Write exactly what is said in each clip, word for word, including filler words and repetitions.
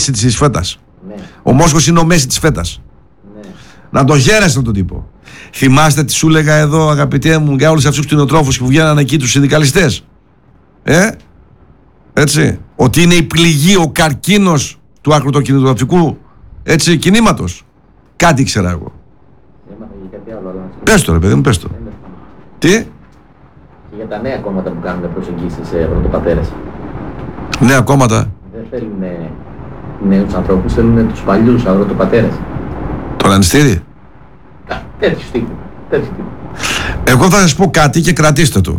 μέση της φέτας. Ναι. Ο Μόσχος είναι ο μέση της φέτας. Ναι. Να το χαίρεστε τον τύπο. Θυμάστε τι σου έλεγα εδώ, αγαπητέ μου, για όλους αυτούς τους κτηνοτρόφους που βγαίνανε εκεί, τους συνδικαλιστές. Ε, έτσι. Ότι είναι η πληγή, ο καρκίνος του αγροτοκινητογραφικού, έτσι, κινήματος. Κάτι ήξερα εγώ. Έμαθα για κάτι άλλο, αλλά... Πες το ρε παιδί μου, πες το. Τι? Και για τα νέα κόμματα που κάνουν προσεγγίσεις σε αγροτοπατέρες. Νέα κόμματα. Δεν θέλουν νέους ανθρώπους, θέλουν τους παλιούς αγροτοπατέρες. Το Λανιστήρι. Τέτοιου τύπου. Εγώ θα σας πω κάτι και κρατήστε το.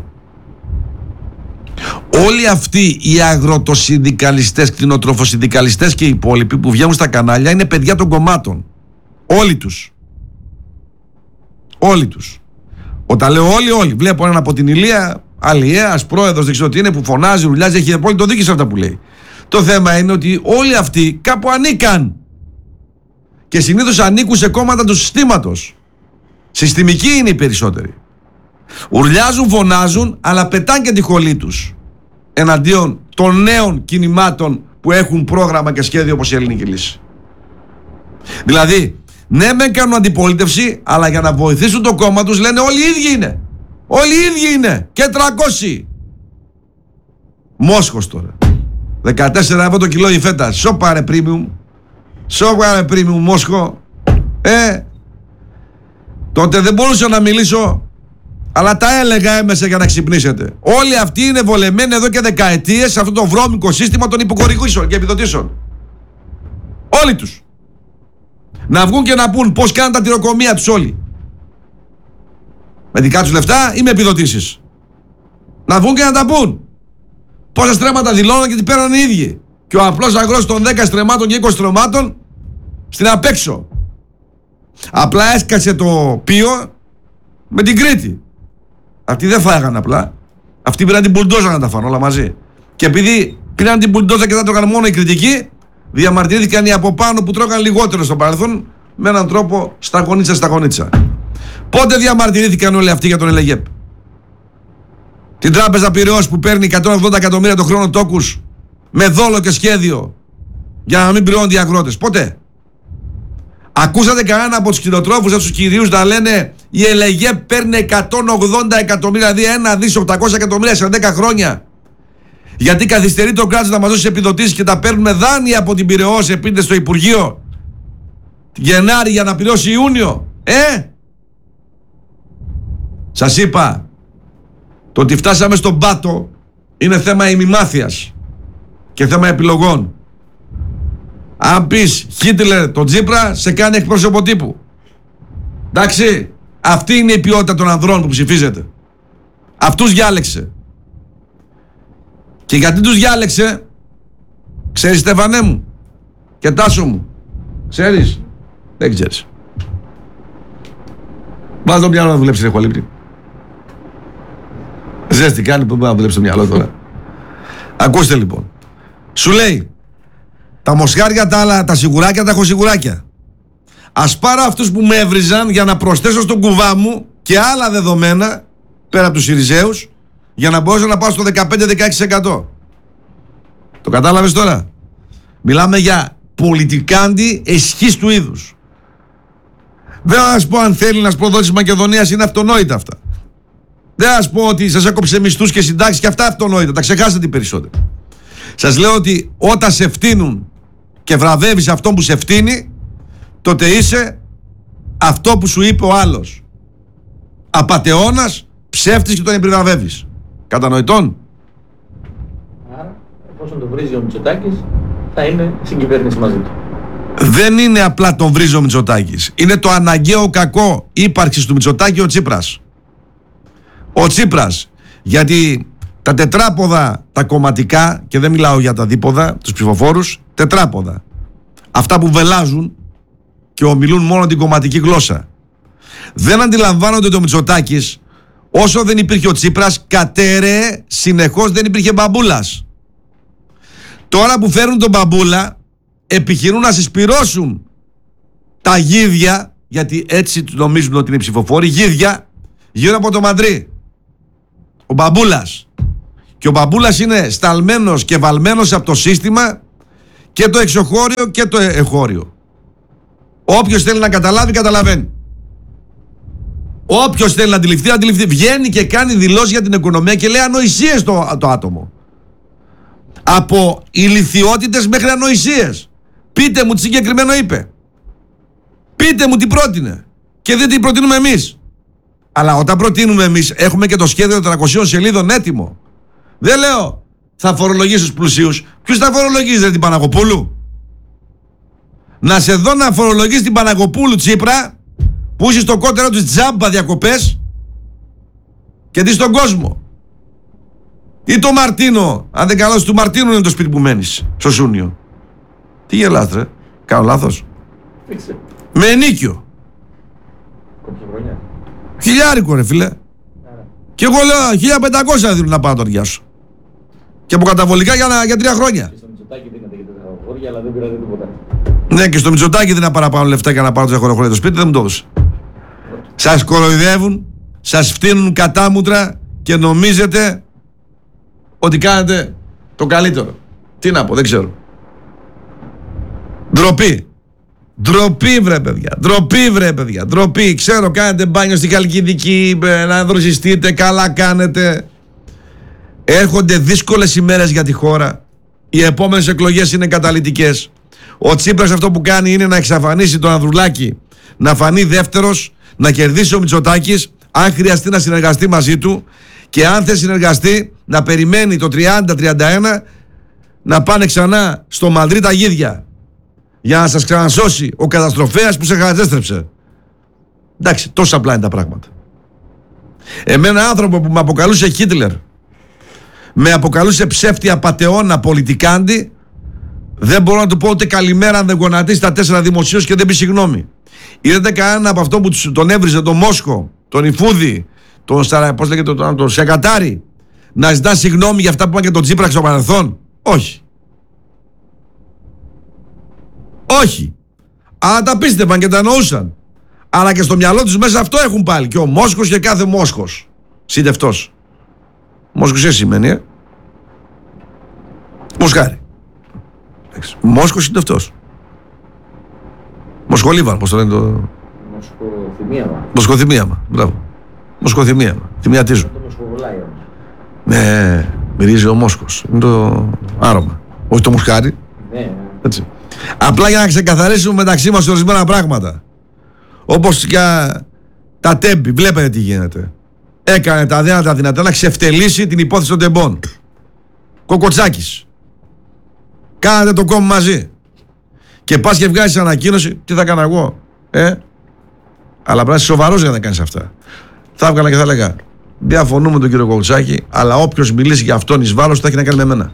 Όλοι αυτοί οι αγροτοσυνδικαλιστές, κτηνοτροφοσυνδικαλιστές και οι υπόλοιποι που βγαίνουν στα κανάλια είναι παιδιά των κομμάτων. Όλοι τους. Όλοι τους. Όταν λέω όλοι, όλοι. Βλέπω έναν από την Ηλία, αλλιέας, πρόεδρος, δεν ξέρω τι είναι, που φωνάζει, ρουλιάζει, έχει απόλυτο δίκιο σε αυτά που λέει. Το θέμα είναι ότι όλοι αυτοί κάπου ανήκαν. Και συνήθως ανήκουν σε κόμματα του συστήματος. Συστημικοί είναι οι περισσότεροι. Ουρλιάζουν, φωνάζουν, αλλά πετάνε και τη χολή τους εναντίον των νέων κινημάτων που έχουν πρόγραμμα και σχέδιο όπως η Ελληνική Λύση. Δηλαδή, ναι, μεν κάνουν αντιπολίτευση, αλλά για να βοηθήσουν το κόμμα τους λένε όλοι οι ίδιοι είναι. Όλοι οι ίδιοι είναι. Και τριακόσιοι. Μόσχος τώρα. δεκατέσσερα ευρώ το κιλό η φέτα. Σοπάρε premium. Σοπάρε premium Μόσχο. Ε, τότε δεν μπορούσα να μιλήσω, αλλά τα έλεγα έμεσα για να ξυπνήσετε. Όλοι αυτοί είναι βολεμένοι εδώ και δεκαετίες σε αυτό το βρώμικο σύστημα των υποχωρήσεων και επιδοτήσεων. Όλοι τους. Να βγουν και να πούν πώς κάνουν τα τυροκομεία τους όλοι. Με δικά τους λεφτά ή με επιδοτήσεις. Να βγουν και να τα πούν. Πόσα στρέμματα δηλώνουν και τι παίρνουν οι ίδιοι. Και ο απλός αγρός των δέκα στρεμμάτων και είκοσι στρεμμάτων στην απέξω. Απλά έσκασε το πίο με την Κρήτη. Αυτοί δεν φάγαν απλά. Αυτοί πήραν την μπουλντόζα να τα φάνε όλα μαζί. Και επειδή πήραν την μπουλντόζα και τα τρώγαν μόνο οι κριτικοί, διαμαρτυρήθηκαν οι από πάνω που τρώγαν λιγότερο στο παρελθόν με έναν τρόπο σταγονίτσα σταγονίτσα. Πότε διαμαρτυρήθηκαν όλοι αυτοί για τον ΕΛΕΓΕΠ? Την τράπεζα Πειραιώς που παίρνει εκατόν ογδόντα εκατομμύρια το χρόνο τόκους με δόλο και σχέδιο για να μην πληρώνουν οι αγρότες? Πότε? Ακούσατε κανένα από τους κτηνοτρόφους, από τους κυρίους να λένε η ΕΛΕΓΕΠ παίρνει εκατόν ογδόντα εκατομμύρια, δηλαδή ένα δις οκτακόσια εκατομμύρια σε δέκα χρόνια, γιατί καθυστερεί το κράτος να μας δώσει επιδοτήσεις και τα παίρνουμε δάνεια από την Πειραιώς επίτηδες στο Υπουργείο Γενάρη για να πληρώσει Ιούνιο? Ε! Σας είπα, το ότι φτάσαμε στον πάτο είναι θέμα ημιμάθειας και θέμα επιλογών. Αν πεις Χίτλερ τον Τσίπρα, σε κάνει εκπρόσωπο τύπου. Εντάξει, αυτή είναι η ποιότητα των ανδρών που ψηφίζετε. Αυτούς διάλεξε. Και γιατί τους διάλεξε, ξέρεις Στέφανέ μου και Τάσο μου? Ξέρεις? Δεν ξέρεις. Βάζω το μυαλό να δουλέψει, ρε χολύπτη. Ζέστη κάνει που μπορεί να δουλέψει το μυαλό τώρα. Ακούστε λοιπόν. Σου λέει, τα μοσχάρια τα άλλα, τα σιγουράκια, τα έχω σιγουράκια. Ας πάρω αυτούς που με έβριζαν για να προσθέσω στον κουβά μου και άλλα δεδομένα πέρα από τους Συριζέους για να μπορέσω να πάω στο δεκαπέντε με δεκαέξι τοις εκατό. Το κατάλαβες τώρα? Μιλάμε για πολιτικάντι εσχής του είδους. Δεν θα σας πω αν θέλει να σπροδώσει Μακεδονίας, είναι αυτονόητα αυτά. Δεν θα σας πω ότι σας έκοψε μισθούς και συντάξεις και αυτά αυτονόητα. Τα ξεχάσετε οι περισσότεροι. Σας λέω ότι όταν σε φτύνουν και βραβεύεις αυτόν που σε φτύνει, τότε είσαι αυτό που σου είπε ο άλλος. Απατεώνας, ψεύτης και τον επιβραβεύεις. Κατανοητόν? Άρα, εφόσον τον βρίζει ο Μητσοτάκης, θα είναι στην κυβέρνηση μαζί του. Δεν είναι απλά τον βρίζει ο Μητσοτάκης. Είναι το αναγκαίο κακό ύπαρξης του Μητσοτάκη ο Τσίπρας. Ο Τσίπρας. Γιατί τα τετράποδα, τα κομματικά, και δεν μιλάω για τα δίποδα, τους ψηφοφόρους, τετράποδα. Αυτά που βελάζουν και ομιλούν μόνο την κομματική γλώσσα. Δεν αντιλαμβάνονται ότι ο Μητσοτάκης, όσο δεν υπήρχε ο Τσίπρας, κατέρεε συνεχώς, δεν υπήρχε μπαμπούλας. Τώρα που φέρουν τον μπαμπούλα, επιχειρούν να συσπυρώσουν τα γίδια, γιατί έτσι νομίζουν ότι είναι ψηφοφόροι, γίδια γύρω από το μαντρί. Ο μπαμπούλας. Και ο μπαμπούλας είναι σταλμένος και βαλμένος από το σύστημα Και το εξωχώριο και το εχώριο. Όποιος θέλει να καταλάβει, καταλαβαίνει. Όποιος θέλει να αντιληφθεί, αντιληφθεί. Βγαίνει και κάνει δηλώσεις για την οικονομία και λέει ανοησίες το, το άτομο. Από ηλιθιότητες μέχρι ανοησίες. Πείτε μου τι συγκεκριμένο είπε. Πείτε μου τι πρότεινε. Και δείτε τι προτείνουμε εμείς. Αλλά όταν προτείνουμε εμείς, έχουμε και το σχέδιο τριακοσίων σελίδων έτοιμο. Δεν λέω θα φορολογήσει τους πλουσίους. Ποιος θα φορολογήσει, ρε, την Παναγοπούλου? Να σε δω να φορολογείς την Παναγοπούλου, Τσίπρα, που είσαι στο κότερο του τζάμπα διακοπές και τι στον κόσμο. Ή το Μαρτίνο, αν δεν καλώς, του Μαρτίνου είναι το σπίτι που μένεις, στο Σούνιο. Τι γελάς, ρε? Κάνω λάθος? Με ενίκιο. Χιλιάρικο, ρε φίλε. Και εγώ λέω χίλια πεντακόσια δίνουν να πάω να το ριάσω. Και αποκαταβολικά για, για τρία χρόνια. Και στο Μητσοτάκη δίνατε και τέσσερα χώρια, αλλά δεν πήρατε τίποτα. Ναι, και στο Μητσοτάκη δίνα παραπάνω λεφτά για να πάρω τέσσερα χώρια το σπίτι, δεν μου το έδωσε. Σας κοροϊδεύουν, σας φτύνουν κατάμουτρα και νομίζετε ότι κάνετε το καλύτερο. Τι να πω, δεν ξέρω. Ντροπή. Ντροπή, βρε παιδιά. Ντροπή, βρε παιδιά. Ντροπή. Ξέρω, κάνετε μπάνιο στη Χαλκιδική, να δροσιστείτε, καλά κάνετε. Έρχονται δύσκολες ημέρες για τη χώρα. Οι επόμενες εκλογές είναι καταλυτικές. Ο Τσίπρας αυτό που κάνει είναι να εξαφανίσει τον Ανδρουλάκη, να φανεί δεύτερος, να κερδίσει ο Μητσοτάκης, αν χρειαστεί να συνεργαστεί μαζί του, και αν δεν συνεργαστεί να περιμένει το τριάντα τριάντα ένα να πάνε ξανά στο Μαδρί τα γίδια, για να σας ξανασώσει ο καταστροφέας που σε χαζέστρεψε. Εντάξει, τόσο απλά είναι τα πράγματα. Εμένα άνθρωπο που με αποκαλούσε Χίτλερ, με αποκαλούσε ψεύτη, απατεώνα, πολιτικάντη, δεν μπορώ να του πω ούτε καλημέρα αν δεν γονατίσει τα τέσσερα δημοσίως και δεν πει συγγνώμη. Είδατε κανένα από αυτό που τον έβριζε, τον Μόσχο, τον Ιφούδη, τον, πώς λέγεται, τον, τον Σεκατάρη, να ζητά συγγνώμη για αυτά που είπαν και τον Τσίπρα στο παρελθόν? Όχι. Όχι. Αλλά τα πίστευαν και τα εννοούσαν. Αλλά και στο μυαλό τους μέσα αυτό έχουν πάλι. Και ο Μόσχος και κάθε Μόσχος. Συντευτός. Μόσχος έτσι σημαίνει, ε. Μοσχάρι. Μόσχος συντευτός. Μοσχολίβαν, πώς το λένε το... Μοσχοθυμίαμα. Μοσχοθυμίαμα, μπράβο. Μοσχοθυμίαμα. Θυμιατίζω. Το μοσχοβολάει όμως. Ναι, μυρίζει ο Μόσχος. Είναι το άρωμα. Όχι το μοσχάρι. Ναι. Έτσι. Απλά για να ξεκαθαρίσουμε μεταξύ μας ορισμένα πράγματα. Όπως για τα τέμπη. Βλέπετε τι γίνεται. Έκανε τα δέατα δυνατά να ξεφτελίσει την υπόθεση των τεμπών. Κοκοτσάκης. Κάνατε το κόμμα μαζί. Και πας και βγάζεις ανακοίνωση. Τι θα κάνω εγώ, ε? Αλλά πρέπει να είσαι σοβαρός για να κάνεις αυτά. Θα έβγαλα και θα έλεγα: διαφωνούμε με τον κύριο Κοκοτσάκη, αλλά όποιος μιλήσει για αυτόν εις βάρος θα έχει να κάνει με μένα.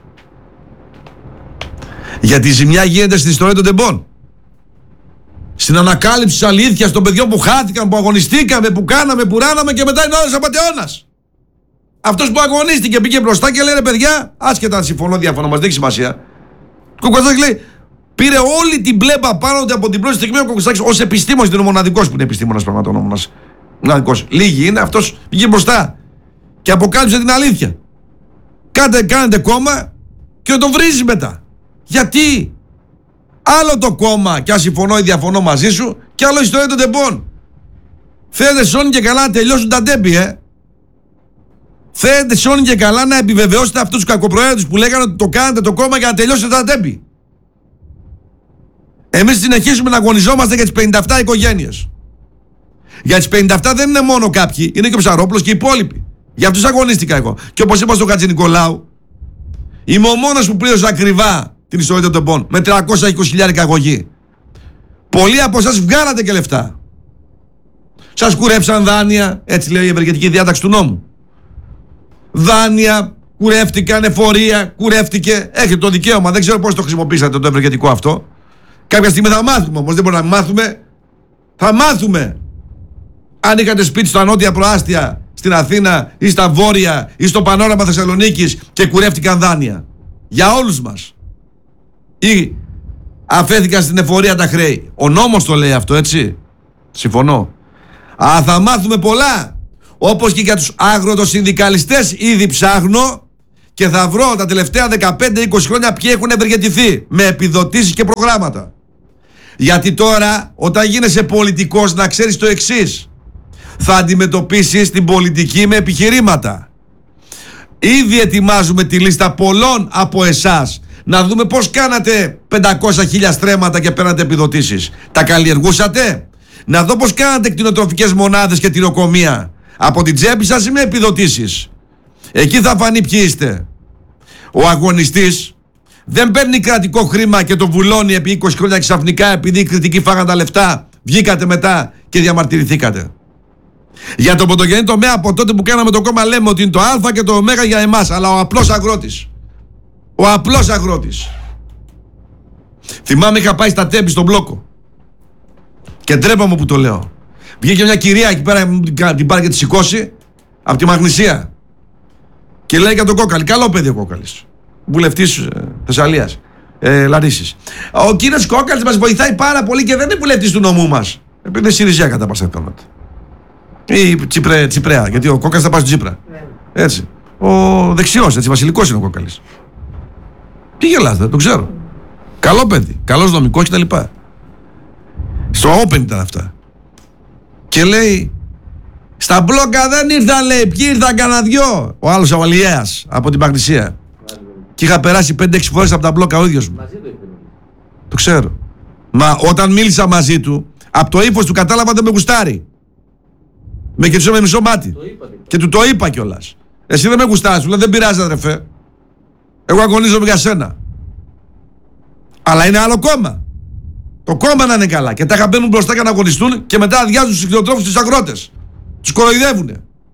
Γιατί η ζημιά γίνεται στην ιστορία των τεμπών. Στην ανακάλυψη της αλήθειας των παιδιών που χάθηκαν, που αγωνιστήκαμε, που κάναμε, που ράναμε, και μετά είναι ο άλλος απατεώνας. Αυτός που αγωνίστηκε πήγε μπροστά και λέει: ρε παιδιά, άσχετα αν συμφωνώ, διαφωνώ, μας δείξει σημασία. Ο Κοκοτσάκης λέει: πήρε όλη την πλέμπα πάνω του από την πρώτη στιγμή. Ο Κοκοτσάκης ως επιστήμονας, είναι ο μοναδικός που είναι επιστήμονας πραγματονόμονας. Μοναδικός. Λίγοι είναι, αυτός πήγε μπροστά και αποκάλυψε την αλήθεια. Κάντε, κάνετε κόμμα και τον βρίζει μετά. Γιατί? Άλλο το κόμμα και αν συμφωνώ ή διαφωνώ μαζί σου, και άλλο η ιστορία των τεμπών. Θέλετε σώνει και καλά να τελειώσουν τα τέμπη, ε. Θέλετε σώνει και καλά να επιβεβαιώσετε αυτούς τους κακοπροαίρετους που λέγανε ότι το κάνετε το κόμμα για να τελειώσετε τα τέμπη. Εμείς συνεχίσουμε να αγωνιζόμαστε για τις πενήντα επτά οικογένειες. Για τις πενήντα επτά δεν είναι μόνο κάποιοι, είναι και ο Ψαρόπουλος και οι υπόλοιποι. Για αυτούς αγωνίστηκα εγώ. Και όπως είπα στον Χατζηνικολάου, είμαι ο μόνος που πλήρωσε ακριβά την ιστορία των τεμπών με τριακόσια είκοσι χιλιάδες αγωγή. Πολλοί από εσάς βγάλατε και λεφτά. Σας κουρέψαν δάνεια, έτσι λέει η ευεργετική διάταξη του νόμου. Δάνεια, κουρεύτηκαν, εφορία, κουρεύτηκε. Έχετε το δικαίωμα, δεν ξέρω πώς το χρησιμοποίησατε το ευεργετικό αυτό. Κάποια στιγμή θα μάθουμε όμως, δεν μπορούμε να μάθουμε. Θα μάθουμε. Αν είχατε σπίτι στα νότια προάστια, στην Αθήνα ή στα βόρεια ή στο πανόραμα Θεσσαλονίκης και κουρεύτηκαν δάνεια. Για όλους μας. Ή αφέθηκαν στην εφορία τα χρέη. Ο νόμος το λέει αυτό, έτσι. Συμφωνώ. Α, θα μάθουμε πολλά. Όπως και για τους αγροτοσυνδικαλιστές ήδη ψάχνω και θα βρω τα τελευταία δεκαπέντε είκοσι χρόνια ποιοι έχουν ευεργετηθεί με επιδοτήσεις και προγράμματα. Γιατί τώρα, όταν γίνεσαι πολιτικός, να ξέρεις το εξής: θα αντιμετωπίσεις την πολιτική με επιχειρήματα. Ήδη ετοιμάζουμε τη λίστα πολλών από εσάς να δούμε πώς κάνατε πεντακόσια χιλιάδες στρέμματα και παίρνατε επιδοτήσεις. Τα καλλιεργούσατε? Να δω πώς κάνατε κτηνοτροφικές μονάδες και τυροκομεία. Από την τσέπη σας ή με επιδοτήσεις? Εκεί θα φανεί ποιοι είστε. Ο αγωνιστής δεν παίρνει κρατικό χρήμα και το βουλώνει επί είκοσι χρόνια ξαφνικά επειδή οι κριτικοί φάγαν τα λεφτά, βγήκατε μετά και διαμαρτυρηθήκατε. Για το πρωτογενή τομέα, από τότε που κάναμε το κόμμα, λέμε ότι είναι το Α και το Ω για εμάς. Αλλά ο απλός αγρότης, ο απλός αγρότης. Θυμάμαι, είχα πάει στα Τέμπη στον Μπλόκο και ντρέπαμε που το λέω. Βγήκε μια κυρία εκεί πέρα, την πάρει και τη σηκώσει από τη Μαγνησία και λέει για τον Κόκαλη. Καλό παιδί ο Κόκαλης, βουλευτής ε, Θεσσαλίας, ε, Λαρίσης. Ο κύριος Κόκαλης μας βοηθάει πάρα πολύ και δεν είναι βουλευτής του νομού μας. Επειδή είναι Συριζιά κατά πάσα πιθανότητα. Ή Τσιπρέ, Τσιπρέα, γιατί ο Κόκαλης θα πάει στην Τσίπρα. Έτσι. Ο δεξιός, έτσι, βασιλικός είναι ο Κόκαλης. Τι γελάτε, το ξέρω. Καλό παιδί, καλός νομικός κτλ. Στο Open ήταν αυτά. Και λέει, στα μπλόκα δεν ήρθαν, λέει, ποιοι ήρθαν, κανένα δυο. Ο άλλος ο Αλιέας από την Παγνησία. Και είχα περάσει πέντε έξι φορές από τα μπλόκα ο ίδιος μου. Το ξέρω. Μα όταν μίλησα μαζί του, από το ύφος του κατάλαβα δεν με γουστάρει. Με κερδίσω με μισό μάτι. Και του το είπα κιόλας. Εσύ δεν με γουστάρεις, του λέω, δεν πειράζει αδερφέ. Εγώ αγωνίζομαι για σένα. Αλλά είναι άλλο κόμμα. Το κόμμα να είναι καλά. Και τα είχα μπαίνουν μπροστά για να αγωνιστούν και μετά αδειάζουν στους κτηνοτρόφους, τους αγρότες. Τους κοροϊδεύουνε.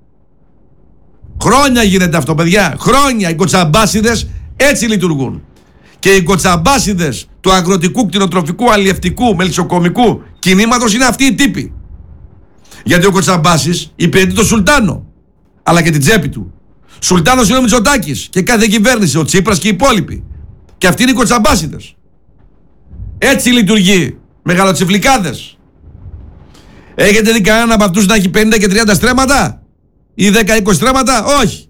Χρόνια γίνεται αυτό, παιδιά. Χρόνια. Οι κοτσαμπάσιδες έτσι λειτουργούν. Και οι κοτσαμπάσιδες του αγροτικού, κτηνοτροφικού, αλλιευτικού, μελισσοκομικού κινήματος είναι αυτοί οι τύποι. Γιατί ο Κοτσαμπάσης υπηρετεί το Σουλτάνο, αλλά και την τσέπη του. Σουλτάνος είναι ο Μητσοτάκης και κάθε κυβέρνηση, ο Τσίπρας και οι υπόλοιποι. Και αυτοί είναι οι κοτσαμπάσιδες. Έτσι λειτουργεί. Μεγαλοτσιφλικάδες. Έχετε δει κανέναν από αυτούς να έχει πενήντα και τριάντα στρέμματα ή δέκα είκοσι στρέμματα? Όχι.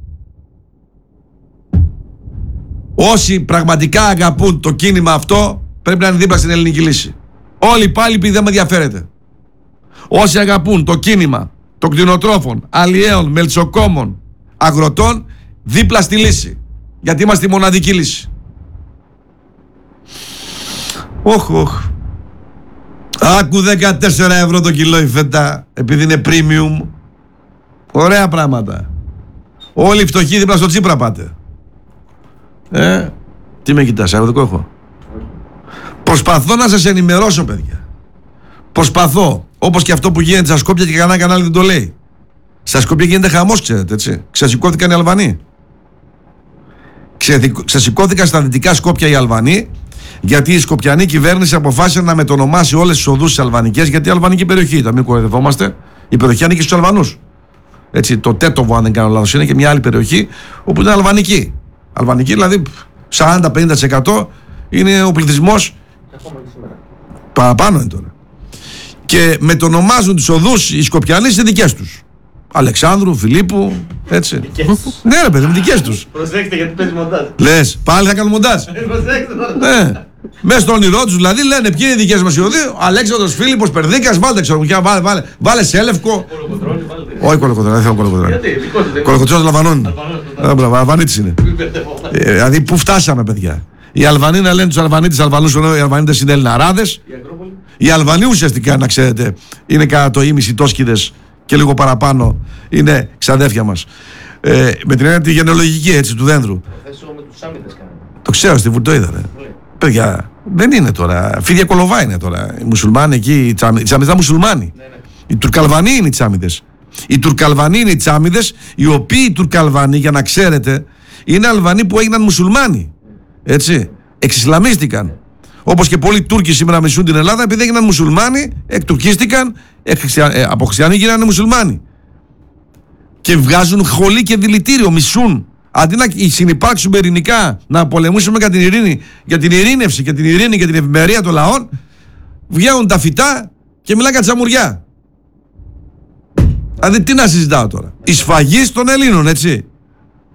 Όσοι πραγματικά αγαπούν το κίνημα αυτό πρέπει να είναι δίπλα στην ελληνική λύση. Όλοι οι υπάλληλοι δεν με ενδιαφέρεται. Όσοι αγαπούν το κίνημα των κτηνοτρόφων, αλλιέων, μελισσοκόμων, αγροτών, δίπλα στη λύση. Γιατί είμαστε η μοναδική λύση. Όχ, όχ. Άκου δεκατέσσερα ευρώ το κιλό η φέτα, επειδή είναι premium. Ωραία πράγματα. Όλοι οι φτωχοί δίπλα στο Τσίπρα πάτε. Ε, τι με κοιτάς, αγροτικό έχω. Προσπαθώ να σας ενημερώσω, παιδιά. Προσπαθώ. Όπως και αυτό που γίνεται στα Σκόπια και κανένα κανάλι δεν το λέει. Στα Σκόπια γίνεται χαμός, ξέρετε, έτσι. Ξεσηκώθηκαν οι Αλβανοί. Ξεσηκώθηκαν στα δυτικά Σκόπια οι Αλβανοί, γιατί η σκοπιανή κυβέρνηση αποφάσισε να μετονομάσει όλες τις οδούς τις αλβανικές, γιατί η αλβανική περιοχή ήταν, μην κοροϊδευόμαστε. Η περιοχή ανήκει στους Αλβανούς. Έτσι, το Τέτοβο, αν δεν κάνω λάθος, είναι και μια άλλη περιοχή όπου είναι αλβανική. Αλβανική, δηλαδή σαράντα με πενήντα τοις εκατό είναι ο πληθυσμός. Παραπάνω είναι τώρα. Και μετονομάζουν τις οδούς οι Σκοπιανοί στις δικές τους. Αλεξάνδρου, Φιλίππου, έτσι. Δικές τους. Ναι, ρε παιδί, με δικές τους. Προσέξτε γιατί παίζει μοντάζ. Λες, πάλι θα κάνουν μοντάζ. Προσέξτε τώρα. Ναι. Μέσα στο όνειρό τους δηλαδή λένε ποιοι είναι οι δικές μας οι οδοί. Ο Αλέξανδρος, Φίλιππος, Περδίκας, βάλτε ξέρω πια, βάλε, βάλε, βάλε Σέλευκο. Κολοκοτρώνη, βάλτε. Όχι Κολοκοτρώνη, δεν θέλω Κολοκοτρώνη. Γιατί, δικό του δεν Κολοκοτρώνη των Αλβανών. Αλβανός. Αλβανίτης είναι. Μην μπερδευόμαστε. Ε, Δηλαδή, πού φτάσαμε, παιδιά. Οι Αλβανοί να λένε τους Αλβανίτες Αλβανούς, ενώ οι Αλβανίτες είναι Ελληναράδες. Η Ακρόπολη. Οι Αλβανοί ουσιαστικά, να ξέρετε, είναι κατά το ίμιση τόσκιδες και λίγο παραπάνω. Είναι ξαδέφια μας. Ε, με την έννοια τη γενεολογική έτσι του δένδρου. Θέσω με τους Σάμιτες κάνανε. Το ξέρω, στη Βουλτό είδα. Ρε. Παιδιά, δεν είναι τώρα. Φίδια κολοβά είναι τώρα. Οι μουσουλμάνοι εκεί, οι Τσάμιδες ήταν μουσουλμάνοι. Ναι, ναι. Οι Τουρκαλβανοί είναι οι Τσάμιδες. Οι Τουρκαλβανοί είναι οι Τσάμιδες, οι οποίοι οι Τουρκαλβανοί, για να ξέρετε, είναι Αλβανοί που έγιναν μουσουλμάνοι. Έτσι. Εξισλαμίστηκαν. Όπως και πολλοί Τούρκοι σήμερα μισούν την Ελλάδα, επειδή έγιναν μουσουλμάνοι, εκτουρκίστηκαν, ε, από χριστιανοί γίνανε μουσουλμάνοι. Και βγάζουν χολή και δηλητήριο, μισούν. Αντί να συνυπάρξουμε ειρηνικά, να πολεμούσουμε για την ειρήνη, για την ειρήνευση και την ειρήνη και την ευημερία των λαών, βγαίνουν τα φυτά και μιλάνε για τσαμουριά. Δηλαδή τι να συζητάω τώρα. Η σφαγή των Ελλήνων, έτσι.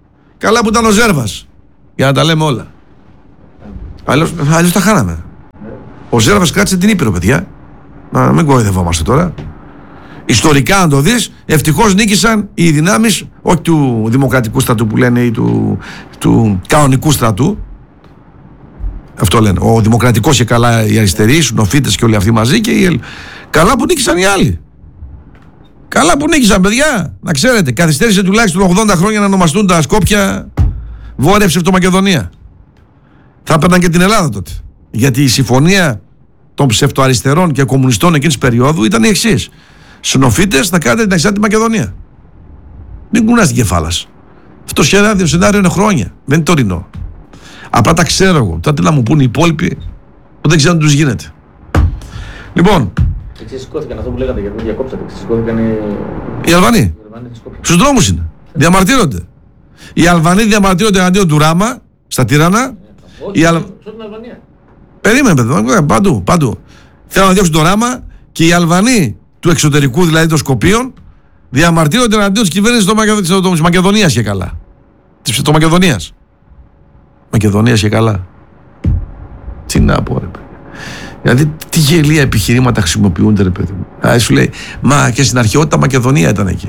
Καλά που ήταν ο Ζέρβας. Για να τα λέμε όλα. Αλλιώς, αλλιώς τα χάναμε. Ο Ζέρβας κράτησε την Ήπειρο, παιδιά. Να μην κοροϊδευόμαστε τώρα. Ιστορικά, αν το δεις, ευτυχώς νίκησαν οι δυνάμεις, όχι του δημοκρατικού στρατού που λένε ή του, του κανονικού στρατού. Αυτό λένε. Ο δημοκρατικός και καλά οι αριστεροί, οι σουνοφίτες και όλοι αυτοί μαζί. Και οι... Καλά που νίκησαν οι άλλοι. Καλά που νίκησαν, παιδιά. Να ξέρετε, καθυστέρησε τουλάχιστον ογδόντα χρόνια να ονομαστούν τα Σκόπια Βόρεια Ψευτομακεδονία. Θα έπαιρναν και την Ελλάδα τότε. Γιατί η συμφωνία των ψευτοαριστερών και κομμουνιστών εκείνης της περίοδου ήταν η εξής. Συνοφίτες θα κάνετε την εξάρτητη Μακεδονία. Μην κουνάς την κεφάλας. Αυτό το σενάριο, σενάριο είναι χρόνια. Δεν είναι τωρινό. Απλά τα ξέρω εγώ. Τότε να μου πούνε οι υπόλοιποι που δεν ξέρουν τι τους γίνεται. Λοιπόν. Εξισυκώθηκαν αυτό που λέγατε γιατί διακόψατε. Εξισυκώθηκαν οι... οι Αλβανοί. Στους δρόμους είναι. Διαμαρτύρονται. Οι Αλβανοί διαμαρτύρονται εναντίον του Ράμα στα Τύρανα. Όχι, η Αλ... σε την Αλβανία. Περίμενε, παιδιά, παντού, παντού. Θέλουν να διώξουν το Ράμα και οι Αλβανοί του εξωτερικού, δηλαδή των Σκοπίων, διαμαρτύρονται εναντίον της κυβέρνησης της Μακεδονίας και καλά. Της Μακεδονίας. Μακεδονίας και καλά. Τι να πω, ρε παιδί. Δηλαδή, τι γελία επιχειρήματα χρησιμοποιούνται, ρε παιδί μου. Α, σου λέει, μα και στην αρχαιότητα Μακεδονία ήταν εκεί.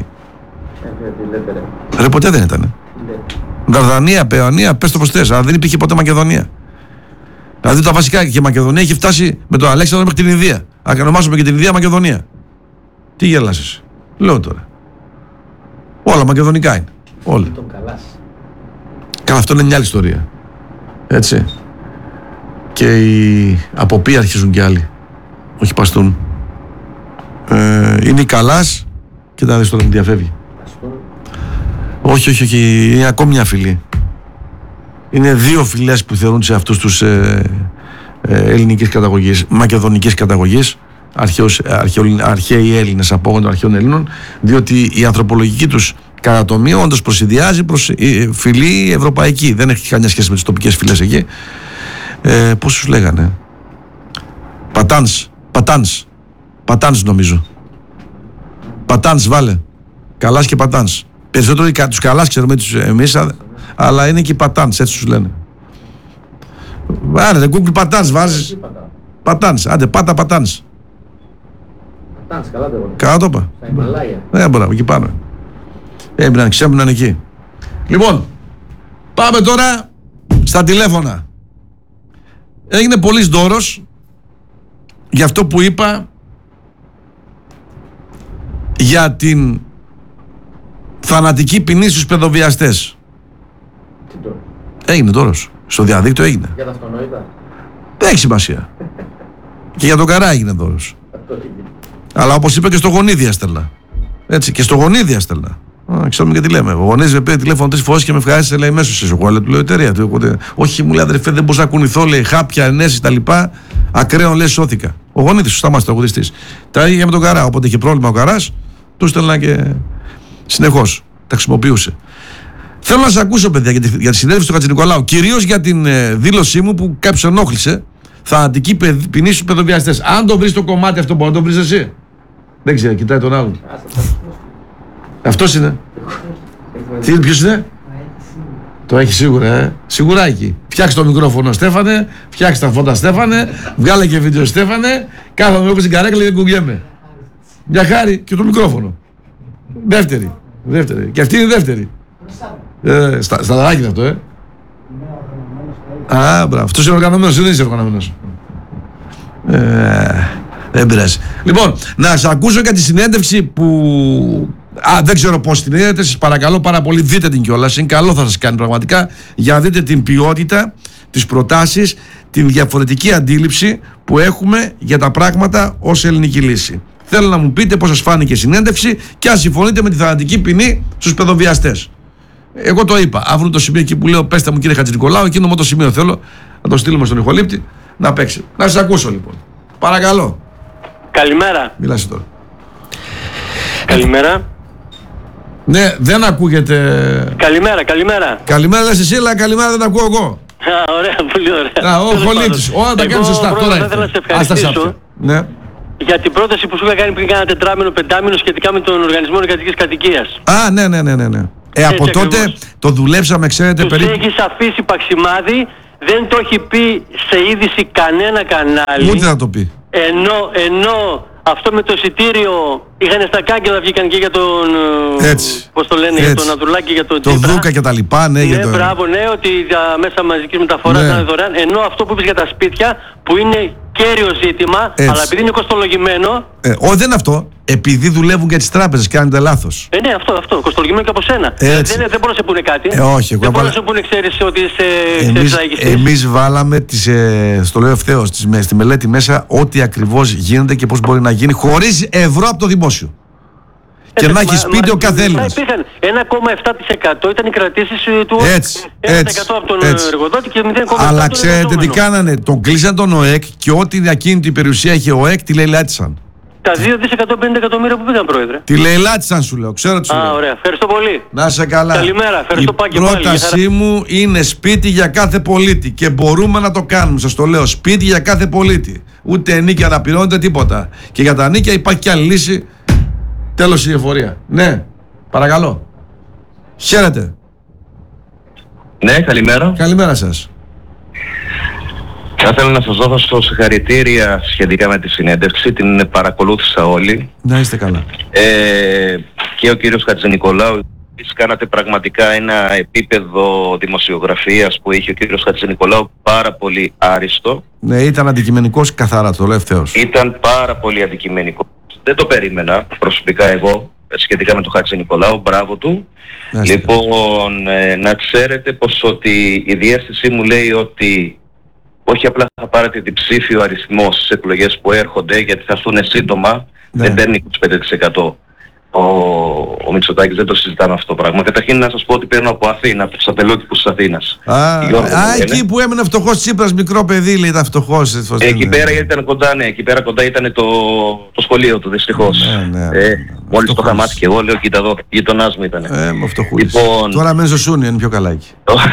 Ρε, ποτέ δεν ήταν. Δαρδανία, Παιονία, πες το πως θες, αλλά δεν υπήρχε ποτέ Μακεδονία. Δηλαδή τα βασικά και η Μακεδονία έχει φτάσει με τον Αλέξανδρο μέχρι την Ινδία. Αν ονομάσουμε και την Ινδία Μακεδονία. Τι γελάς εσύ. Λέω τώρα. Όλα μακεδονικά είναι. Όλα. Καλά, αυτό είναι μια άλλη ιστορία. Έτσι. Και οι αποποί αρχίζουν κι άλλοι. Όχι παστούν. Ε, είναι η Καλάς και τα δεις τώρα μου διαφεύγει. Όχι, όχι, όχι. Είναι ακόμη μια φυλή. Είναι δύο φυλές που θεωρούν σε αυτούς τους ε, ε, ελληνικής καταγωγής, μακεδονικής καταγωγής, αρχαίους, αρχαίοι, αρχαίοι Έλληνες απόγονοι των αρχαίων Ελλήνων, διότι η ανθρωπολογική τους κατατομία όντως προσυδειάζει προς ε, φυλή ευρωπαϊκή. Δεν έχει καμιά σχέση με τις τοπικές φυλές εκεί. Ε, πώς τους λέγανε. Πατάνς. Πατάνς. Πατάνς νομίζω. Πατάνς βάλε. Καλάς και Πατάνς. Περισσότερο τους Καλάς ξέρουμε εμείς, αλλά είναι και οι Πατάνς, έτσι τους λένε. Άρα, ρε, Google Πατάνς βάζεις. Πατάνς, άντε, πάτα Πατάνς. Πατάνς, καλά το είπα. Καλά το είπα. Στα Ιμαλάια. Ναι, μπράβο, εκεί πάνω. Έμπαιναν, ξέμπαιναν εκεί. Λοιπόν, πάμε τώρα στα τηλέφωνα. Έγινε πολύς δώρος για αυτό που είπα για την θανατική ποινή στους παιδοβιαστές. Τι τώρα. Έγινε δώρος. Στο διαδίκτυο έγινε. Για τα αυτονόητα. Δεν έχει σημασία. Και για τον Καρά έγινε δώρος. Αλλά όπως είπα και στο γονίδι έστελνα. Έτσι, και στο γονίδι έστελνα. Α, ξέρουμε και τι λέμε. Ο γονέας με πήρε τηλέφωνο τρεις φορές και με ευχαρίστησε, λέει μέσω σε εγώ. Του λέω εταιρεία. Όχι, μου λέει αδερφέ, δεν μπορούσα να κουνηθώ, λέει χάπια, ενέσεις τα λοιπά. Ακραίων λέει σώθηκα. Ο γονίδι, σωστά μας τραγουδιστής. Τα ίδια με τον Καρά. Όποτε είχε πρόβλημα ο Καράς, του στέλνα και συνεχώς τα χρησιμοποιούσε. Θέλω να σας ακούσω, παιδιά, για τη, για τη συνέντευξη του Χατζηνικολάου. Κυρίως για την ε, δήλωσή μου που κάποιος ενόχλησε. Θανατική ποινή στους παιδοβιαστές. Αν το βρεις το κομμάτι αυτό, μπορεί να το βρεις εσύ. Δεν ξέρω, κοιτάει τον άλλον. Αυτός είναι. Τι, ποιος είναι? Το έχει σίγουρα, ε. Σιγουράκι. Φτιάξε το μικρόφωνο, Στέφανε. Φτιάξε τα φώτα, Στέφανε. Βγάλε και βίντεο, Στέφανε. Κάθομαι όπως την καρέκλα και κουνιέμαι. Μια χάρη και το μικρόφωνο. Δεύτερη. Δεύτερη. Και αυτή είναι η δεύτερη. Ε, στα στα δαράκι είναι αυτό, ε. Α, μπράβο. Αυτός είναι οργανωμένος, δεν είσαι οργανωμένος. Ε, δεν πειράζει. Λοιπόν, να σας ακούσω για τη συνέντευξη που... Α, δεν ξέρω πώς την είδατε, σας παρακαλώ πάρα πολύ, δείτε την κιόλας. Είναι καλό, θα σας κάνει πραγματικά, για να δείτε την ποιότητα, τις προτάσεις, την διαφορετική αντίληψη που έχουμε για τα πράγματα ως ελληνική λύση. Θέλω να μου πείτε πώς σας φάνηκε η συνέντευξη και αν συμφωνείτε με τη θανατική ποινή στους παιδοβιαστές. Εγώ το είπα. Αύριο το σημείο εκεί που λέω, πέστε μου κύριε Χατζηνικολάου, εκείνο με το σημείο θέλω να το στείλουμε στον ηχολήπτη να παίξει. Να σας ακούσω λοιπόν. Παρακαλώ. Καλημέρα. Μιλάς τώρα. Καλημέρα. Ναι, δεν ακούγεται. Καλημέρα, καλημέρα. Καλημέρα λες εσύ, αλλά καλημέρα δεν ακούω εγώ. Α, ωραία, πολύ ωραία. Α, ο χολίτης. Όλα τα κάνεις σωστά. Τώρα θα ήθελα να σε ευχαριστήσω ναι. για την πρόταση που σου είχα κάνει πριν κάνα τετράμινο, πεντάμινο σχετικά με τον Οργανισμό Εργατικής Κατοικίας. Α, ναι, ναι, ναι, ναι. ναι. Ε, από Έτσι τότε ακριβώς. το δουλέψαμε, ξέρετε, Τους περίπου. έχεις αφήσει παξιμάδι, δεν το έχει πει σε είδηση κανένα κανάλι. Ούτε να το πει. Ενώ, ενώ αυτό με το εισιτήριο είχαν στα κάγκελα, βγήκαν και για τον. Έτσι. Πώς το λένε, Έτσι. για τον Ανδρουλάκη, για τον Το Τσίπρα. Δούκα και τα λοιπά, ναι, Ναι, για το... μπράβο, ναι, ότι τα μέσα μαζικής μεταφοράς Ναι. ήταν δωρεάν. Ενώ αυτό που είπες για τα σπίτια, που είναι κέριο ζήτημα, Έτσι. αλλά επειδή είναι κοστολογημένο. Ε, όχι, δεν είναι αυτό. Επειδή δουλεύουν και τις τράπεζες, κάνετε λάθος. Ε, ναι, αυτό, αυτό. Κοστολογημένο και από σένα. Έτσι. Δεν, δεν μπορούν να σε πούνε κάτι. Ε, όχι, εγώ δεν μπορούν βάλα- να σε πούνε, ξέρεις ότι είσαι Εμείς, εξαγιστής. εμείς βάλαμε, τις, ε, στο λέω ευθέως, τις, με- στη μελέτη μέσα, ό,τι ακριβώς γίνεται και πώς μπορεί να γίνει, χωρίς ευρώ από το δημόσιο. Και να έχει σπίτι ο κάθε Έλληνας. Υπήρχαν ένα κόμμα επτά τοις εκατό ήταν οι κρατήσεις ε, του Έτσι, ένα τοις έτσι, εκατό από τον έτσι. εργοδότη και μηδέν κόμμα επτά Αλλά από τον ξέρετε τι εργαζόμενο. κάνανε, τον κλείσαν τον ΟΕΚ και ό,τι ακίνητη περιουσία είχε ο ΟΕΚ τη λαιλάτισαν. Τα δύο δισεκατομμύρια πενήντα εκατομμύρια που πήγαν, πρόεδρε. Τη λαιλάτισαν σου λέω, ξέρω τι σου Α, λέω. ωραία. Ευχαριστώ πολύ. Να σε καλά. Καλημέρα, ευχαριστώ Η πάρα και πάλι, για πρότασή χαρά. μου είναι σπίτι για κάθε πολίτη και μπορούμε να το κάνουμε. Σας το λέω, σπίτι για κάθε πολίτη. Ούτε ενίκια να πληρώνετε τίποτα. Και για τα ενίκια υπάρχει και άλλη λύση. Τέλος η εφορία. Ναι, παρακαλώ. Χαίρετε. Ναι, καλημέρα. Καλημέρα σας. Θα ήθελα να σας δώσω συγχαρητήρια σχετικά με τη συνέντευξη. Την παρακολούθησα όλοι. Να είστε καλά. Ε, και ο κύριος Χατζηνικολάου. Εσείς κάνατε πραγματικά ένα επίπεδο δημοσιογραφίας που είχε ο κύριος Χατζηνικολάου πάρα πολύ άριστο. Ναι, ήταν αντικειμενικός καθαρά, το λέω ευθέως. Ήταν πάρα πολύ αντικειμενικό. Δεν το περίμενα προσωπικά εγώ σχετικά με τον Χατζηνικολάου. Μπράβο του. Να είστε Λοιπόν, ε, να ξέρετε πως ότι η διεύθυνσή μου λέει ότι όχι απλά θα πάρετε διψήφιο αριθμό στις εκλογές που έρχονται, γιατί θα έρθουν σύντομα, Ναι. δεν παίρνει είκοσι πέντε τοις εκατό. Ο, ο Μητσοτάκης, δεν το συζητάμε αυτό το πράγμα. Καταρχήν να σας πω ότι παίρνω από Αθήνα, από τους ατελόκηπους της Αθήνας. Α, Γιώργο μου α, λένε. εκεί που έμενε φτωχός Τσίπρας, μικρό παιδί, λέει, ήταν φτωχός. πώς Εκεί λένε. πέρα ήταν κοντά, ναι, εκεί πέρα κοντά ήταν το, το σχολείο του, δυστυχώς. Ναι, ναι, ναι, ε, ναι. μόλις το Φτωχός. είχα μάθει και εγώ, λέω, κοίτα εδώ, γειτονάς μου ήταν. Ε, με φτωχούλης. Λοιπόν- Τώρα μένει στο Σούνιο, είναι πιο καλά εκεί.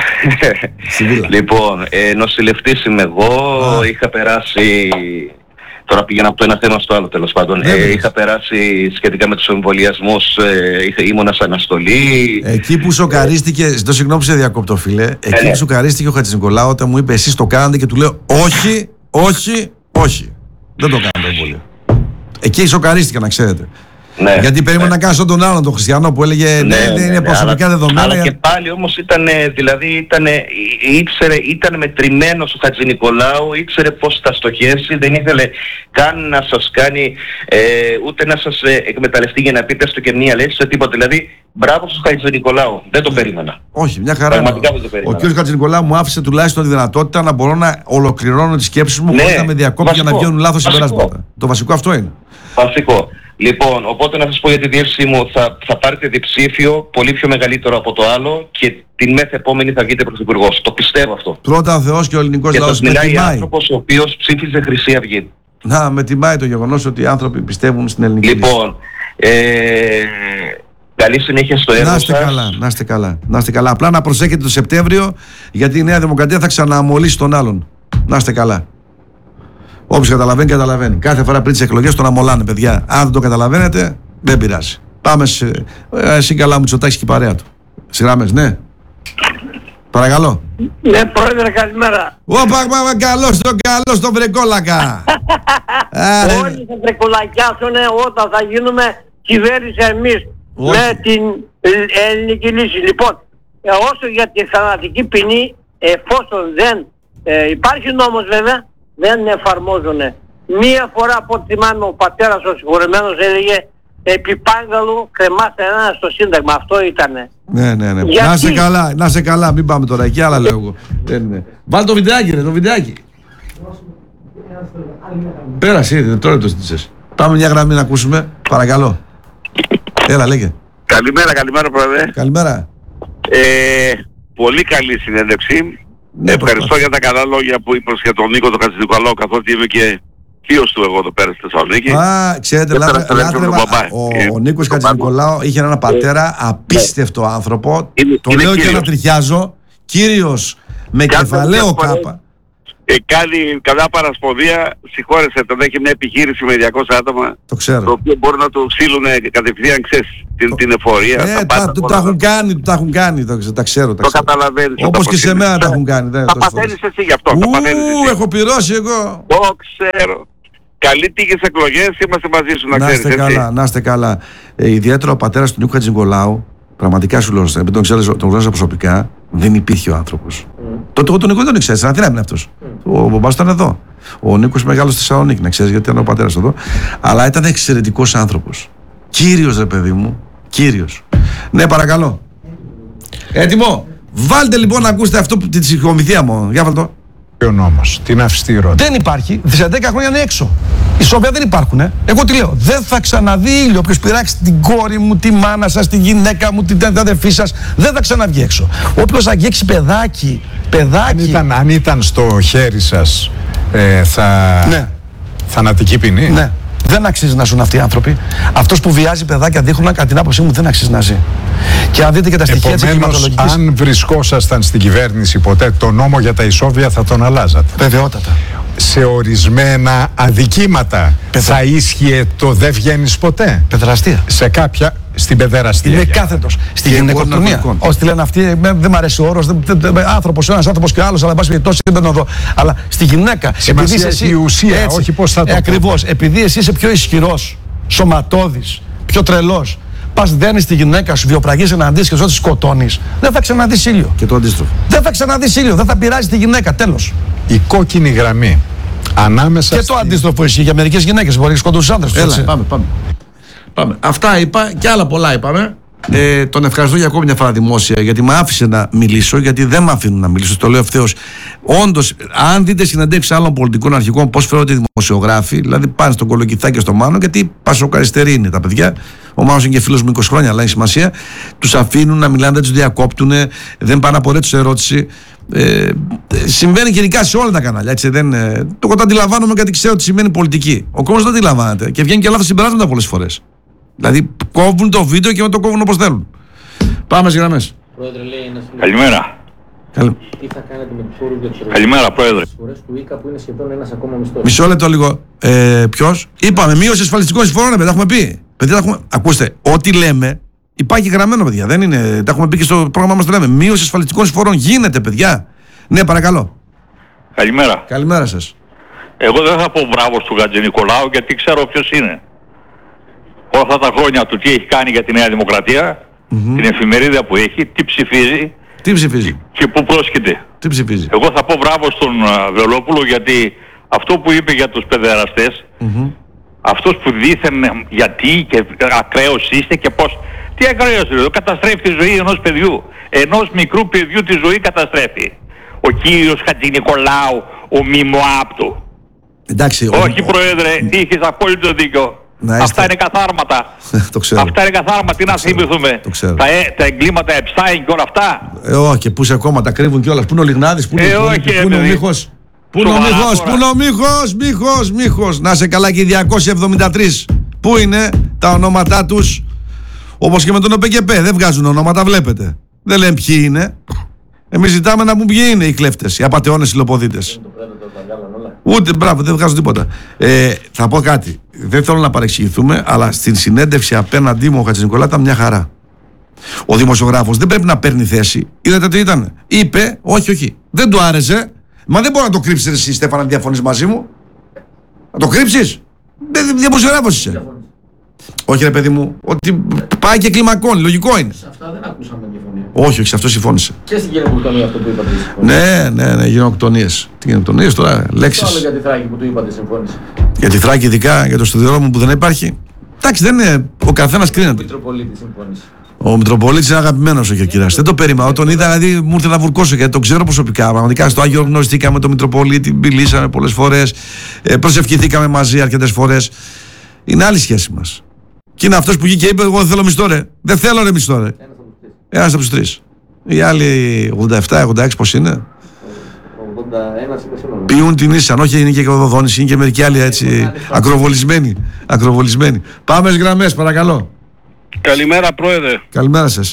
Στη Βίλα. Λοιπόν, ε, νοσηλευτής είμαι εγώ, Α. είχα περάσει, τώρα πήγαινα από το ένα θέμα στο άλλο τέλος πάντων, Ναι, ε, βέβαια. είχα περάσει σχετικά με τους εμβολιασμούς, ε, είχα, ήμουνα σε αναστολή. Εκεί που σοκαρίστηκε, ζητώ συγγνώμη που σε διακόπτω, φίλε. Εκεί ναι. που σοκαρίστηκε ο Χατζηνικολάου όταν μου είπε: εσείς το κάνατε και του λέω: όχι, όχι, όχι. Δεν το κάνετε εμβόλιο. Εκεί σοκαρίστηκα, να ξέρετε. Ναι, Γιατί περίμενα ναι. να κάνω τον άλλον, τον Χριστιανό, που έλεγε: ναι, δεν είναι προσωπικά αλλά, δεδομένα. αλλά για- και πάλι όμως ήταν, δηλαδή ήταν, ήξερε, ήταν μετρημένος ο Χατζηνικολάου, ήξερε πώς θα στοχεύσει, δεν ήθελε καν να σας κάνει, ε, ούτε να σας ε, εκμεταλλευτεί για να πείτε στο και μία λέξη, τίποτα. Δηλαδή, μπράβο στον Χατζηνικολάου, δεν το περίμενα. Όχι, μια χαρά. Πραγματικά δεν το Ο περίμενα. κ. Χατζηνικολάου μου άφησε τουλάχιστον τη δυνατότητα να μπορώ να ολοκληρώνω τις σκέψεις μου Ναι, χωρίς να με διακόπτει για να βασικό, βγαίνουν λάθος βασικό. συμπεράσματα. Το βασικό αυτό είναι. Βασικό. Λοιπόν, οπότε να σας πω για τη διεύθυνσή μου, θα, θα πάρετε διψήφιο, πολύ πιο μεγαλύτερο από το άλλο και την μεθ επόμενη θα βγείτε πρωθυπουργός. Το πιστεύω αυτό. Πρώτα ο Θεός και ο ελληνικός Και λαός σας με μιλάει τιμάει. άνθρωπος ο οποίος ψήφιζε Χρυσή Αυγή. Να, με τιμάει το γεγονός ότι οι άνθρωποι πιστεύουν στην ελληνική λύση. Λοιπόν, ε, καλή συνέχεια στο έργο Να είστε σας. καλά, να είστε καλά. Να είστε καλά. Απλά να προσέχετε το Σεπτέμβριο, γιατί η Νέα Δημοκρατία θα ξαναμολύσει τον άλλον. Να είστε καλά. Όποιος καταλαβαίνει, καταλαβαίνει. Κάθε φορά πριν τις εκλογές τον αμολάνε, παιδιά. Αν δεν το καταλαβαίνετε, δεν πειράζει. Πάμε σε. ε, Εσύ καλά, Μητσοτάκης και η παρέα του. Στις γραμμές, ναι. Παρακαλώ. Ναι, πρόεδρε, καλημέρα. Ωπα, πα, καλώς τον καλώς τον βρεκόλακα. Άρε, Όλοι θα τρεκολακιάσουν όταν θα γίνουμε κυβέρνηση εμείς Όχι. με την ε- ελληνική λύση. Λοιπόν, ε, όσο για τη θανατική ποινή, εφόσον δεν ε, υπάρχει νόμος βέβαια, δεν εφαρμόζουν. Μία φορά από ό,τι θυμάμαι ο πατέρας ο συγχωρεμένος έλεγε επί πάγκαλου κρεμάστε ένα στο Σύνταγμα. Αυτό ήτανε. ναι, ναι, ναι. Γιατί? Να σε καλά, να σε καλά. Μην πάμε τώρα εκεί, άλλα λέω εγώ. Δεν είναι. Βάλ το βιντεάκι, ρε, το βιντεάκι. Πέρασε ήδη, τώρα το ζήτησες. Πάμε μια γραμμή να ακούσουμε. Παρακαλώ. Έλα, λέγε. Καλημέρα, καλημέρα πρόεδρε. Καλημέρα. Ε, πολύ καλή συνέντευξη. Ναι, Ευχαριστώ πρώτα. για τα καλά λόγια που είπες για τον Νίκο τον Χατζηνικολάου, καθότι είμαι και θείος του εγώ εδώ πέρα στη Θεσσαλονίκη. Α, ξέρετε, Δεν λάτρε- πέρασε τηλέφωνο λάτρευα. τον μπαμπά. Ο, Ε, ο Νίκος τον Χατζηνικολάου είχε έναν πατέρα απίστευτο άνθρωπο. Είναι- Το είναι λέω και κύριος. να τριχιάζω. Κύριος με Και αν κεφαλαίο πολλές φορές- κάπα. ε, κάνει καλά παρασποδία, συγχώρεσε τον, έχει μια επιχείρηση με διακόσια άτομα. Το ξέρω. Το οποίο μπορούν να το στείλουν κατευθείαν, ξέρεις, την, το... την εφορία. Ε, τα, τα, τα έχουν κάνει, τα έχουν κάνει, το, τα ξέρω. Τα το καταλαβαίνεις. Όπως και σε μένα τα έχουν κάνει. Δεν, τα παθαίνεις εσύ γι' αυτό. Ου, έχω πυρώσει εγώ. Το ξέρω. Καλή τύχη σε εκλογές, είμαστε μαζί σου να, να ξέρεις. Καλά, έτσι. Να είστε καλά. Ε, ιδιαίτερα ο πατέρας του Νίκου Χατζηνικολάου, πραγματικά σου λέω, επειδή τον ξέρεις, τον γνώριζα προσωπικά, δεν υπήρχε ο άνθρωπος. Mm. Τότε εγώ τον Νίκο δεν τον ήξερα, στην Αθήνα έμεινε αυτός. Mm. Ο μπαμπάς ήταν εδώ. Ο Νίκος μεγάλος στη Θεσσαλονίκη, να ξέρεις, γιατί ήταν ο πατέρας εδώ. Αλλά ήταν εξαιρετικός άνθρωπος. Κύριος, ρε παιδί μου. Κύριος. Ναι, παρακαλώ. Έτοιμο. Βάλτε λοιπόν να ακούσετε αυτό τη συγχωμηθία μου. Για βάλτε το. Ο νόμος, την αυστηρότητα. Δεν υπάρχει. Σε δέκα χρόνια είναι έξω. Οι Σόβια δεν υπάρχουν. Ε. Εγώ τι λέω. Δεν θα ξαναδεί ήλιο. Όποιος πειράξει την κόρη μου, τη μάνα σας, τη γυναίκα μου, την αδερφή σας, δεν θα ξαναβγεί έξω. Όποιος αγγίξει παιδάκι, παιδάκι. Αν ήταν, αν ήταν στο χέρι σας, ε, θα. Ναι. Θανατική ποινή. Ναι. Δεν αξίζει να ζουν αυτοί οι άνθρωποι. Αυτός που βιάζει παιδάκια δείχνουν, κατά την άποψή μου, δεν αξίζει να ζει. Και αν δείτε και τα στοιχεία της εγκληματολογικής. Αν βρισκόσασταν στην κυβέρνηση ποτέ, το νόμο για τα ισόβια θα τον αλλάζατε. Βεβαιότατα. Σε ορισμένα αδικήματα Πεδρα... θα ίσχυε το δεν βγαίνεις ποτέ. Παιδραστία. Σε κάποια. Στην παιδεραστία. Είναι κάθετος. Στη γυναικοκτονία. Όσοι τη λένε αυτοί, δεν μ' αρέσει ο όρος. Άνθρωπος, ένας άνθρωπος και ο άλλος, αλλά εν πάση περιπτώσει δεν τον δω. Αλλά στη γυναίκα. Σημασία έχει η ουσία, έτσι, όχι πώς θα το. Ε, ακριβώς. Επειδή εσύ είσαι πιο ισχυρός, σωματώδης, πιο τρελός, πας δένεις τη γυναίκα σου, βιοπραγείς εναντίον και ζω τη σκοτώνεις, δεν θα ξαναδείς ήλιο. Και το αντίστροφο. Δεν θα ξαναδείς ήλιο, δεν θα πειράζει τη γυναίκα. Τέλος. Η κόκκινη γραμμή ανάμεσα. Και στη... το αντίστροφο ισχύει για μερικές γυναίκες. Μπορεί να σκοτώσεις άντρες. Έλα, πάμε, πάμε. Πάμε. Αυτά είπα και άλλα πολλά είπαμε. Ε, τον ευχαριστώ για ακόμη μια φορά δημόσια, γιατί με άφησε να μιλήσω, γιατί δεν με αφήνουν να μιλήσω. Το λέω ευθέως. Όντως, αν δείτε συναντεύσεις άλλων πολιτικών αρχικών, πώς φέρονται οι δημοσιογράφοι, δηλαδή πάνε στον Κολοκυθάκη και στο Μάνο, γιατί πασοκαριστεροί είναι τα παιδιά. Ο Μάνος είναι και φίλος μου είκοσι χρόνια, αλλά έχει σημασία. Τους αφήνουν να μιλάνε, δεν τους διακόπτουν, δεν πάνε από τους ερώτηση. Ε, συμβαίνει γενικά σε όλα τα κανάλια. Έτσι, δεν, ε, το εγώ το αντιλαμβάνομαι γιατί ξέρω τι σημαίνει πολιτική. Ο κόσμος δεν αντιλαμβάνεται και βγαίνει και λάθος συμπεράσματα πολλές φορές. Δηλαδή κόβουν το βίντεο και με το κόβουν όπως θέλουν. Πάμε στις γραμμές. Πρόεδρε, λέει ένας... Καλημέρα. Καλη... Τι θα κάνετε με τους όρους για τους Καλημέρα, Πρόεδρε. φορές του ΙΚΑ που είναι σχεδόν ένας ακόμα μισθός. Μισό λεπτό λίγο. Ε, ποιος? Είπαμε μείωση ασφαλιστικών εισφορών, παιδιά, τα έχουμε πει. Παιδιά, τα έχουμε... Ακούστε, ό,τι λέμε υπάρχει γραμμένο, παιδιά. Δεν είναι... Τα έχουμε πει και στο πρόγραμμα μας το λέμε. Μείωση ασφαλιστικών εισφορών γίνεται, παιδιά. Ναι, παρακαλώ. Καλημέρα. Καλημέρα σας. Εγώ δεν θα πω μπράβο στον Χατζηνικολάου γιατί ξέρω ποιος είναι. Όλα αυτά τα χρόνια του τι έχει κάνει για τη Νέα Δημοκρατία, mm-hmm. την εφημερίδα που έχει, τι ψηφίζει, τι ψηφίζει και πού πρόσκειται. Τι ψηφίζει. Εγώ θα πω μπράβο στον uh, Βελόπουλο γιατί αυτό που είπε για τους παιδεραστές, mm-hmm. αυτός που δήθεν γιατί και ακραίος είστε και πώς. Τι ακραίος είναι, καταστρέφει τη ζωή ενός παιδιού. Ενός μικρού παιδιού τη ζωή καταστρέφει. Ο κύριος Χατζηνικολάου, ο μιμοάπτου. Εντάξει, όχι ο... πρόεδρε, είχες απόλυτο δίκιο. Αυτά είναι καθάρματα. Το ξέρω. Αυτά είναι καθάρματα. Τι να θυμηθούμε. Τα, ε, τα εγκλήματα Epstein και όλα αυτά. Ε, όχι, πού σε ακόμα τα κρύβουν κιόλας. Πού είναι ο Λιγνάδης, πού είναι, ε, όχι, πού είναι ο Μίχος. Πού είναι ο Μίχος, πού είναι ο Μίχος, Μίχος, Μίχος. Να σε καλά και οι διακόσιοι εβδομήντα τρεις. Πού είναι τα ονόματά τους. Όπως και με τον ΟΠΕΚΕΠΕ. Δεν βγάζουν ονόματα, βλέπετε. Δεν λένε ποιοι είναι. Εμείς ζητάμε να πούμε ποιοι είναι οι κλέφτες, οι απατεώνες, οι λοποδίτες. Ούτε, μπράβο, δεν βγάζω τίποτα. Ε, θα πω κάτι. Δεν θέλω να παρεξηγηθούμε, αλλά στην συνέντευξη απέναντί μου ο Χατζηνικολάου ήταν μια χαρά. Ο δημοσιογράφος δεν πρέπει να παίρνει θέση. Είδατε τι ήταν. Είπε, όχι, όχι. Δεν του άρεσε. Μα δεν μπορεί να το κρύψεις εσύ, Στέφανα, να διαφωνείς μαζί μου. Να το κρύψεις. Δεν δημοσιογράφος είσαι. Όχι, ρε παιδί μου, ότι πάει και κλιμακώνει. Λογικό είναι. Σε αυτά δεν ακούσαμε διαφωνία. Όχι, όχι, σε αυτό συμφώνησε. Και στην γενοκτονία αυτό που είπατε. Ναι, ναι, ναι, γενοκτονίες. Τι γενοκτονίες τώρα, λέξεις. Άλλο για τη Θράκη που του είπατε συμφώνησε. Για τη Θράκη, ειδικά για το σταδιοδρόμο που δεν υπάρχει. Εντάξει, δεν είναι. Ο καθένας κρίνεται. Ο Μητροπολίτης συμφώνησε. Ο Μητροπολίτης είναι αγαπημένος ο Κυρκυράς. Δεν το περίμενα. Όταν είδα, δηλαδή μου ήρθε να βουρκώσω γιατί τον ξέρω προσωπικά. Πραγματικά στο Άγιο γνωριστήκαμε τον Μητροπολίτη, μιλήσαμε πολλές φορές. Ε, προσευχηθήκαμε μαζί αρκετές φορές. Είναι άλλη σχέση μας. Και είναι αυτός που βγήκε και είπε: εγώ δεν θέλω μισθό, ρε. Δεν θέλω ρε μισθό, ρε. Ένας από τους τρεις. Οι άλλοι ογδόντα επτά ογδόντα έξι πώς είναι. ογδόντα ένα Πιούν την ίσαν, όχι είναι και κοδοδόνηση, είναι και μερικοί άλλοι έτσι ακροβολισμένοι. ακροβολισμένοι. Πάμε στις γραμμές, παρακαλώ. Καλημέρα, Πρόεδρε. Καλημέρα σας.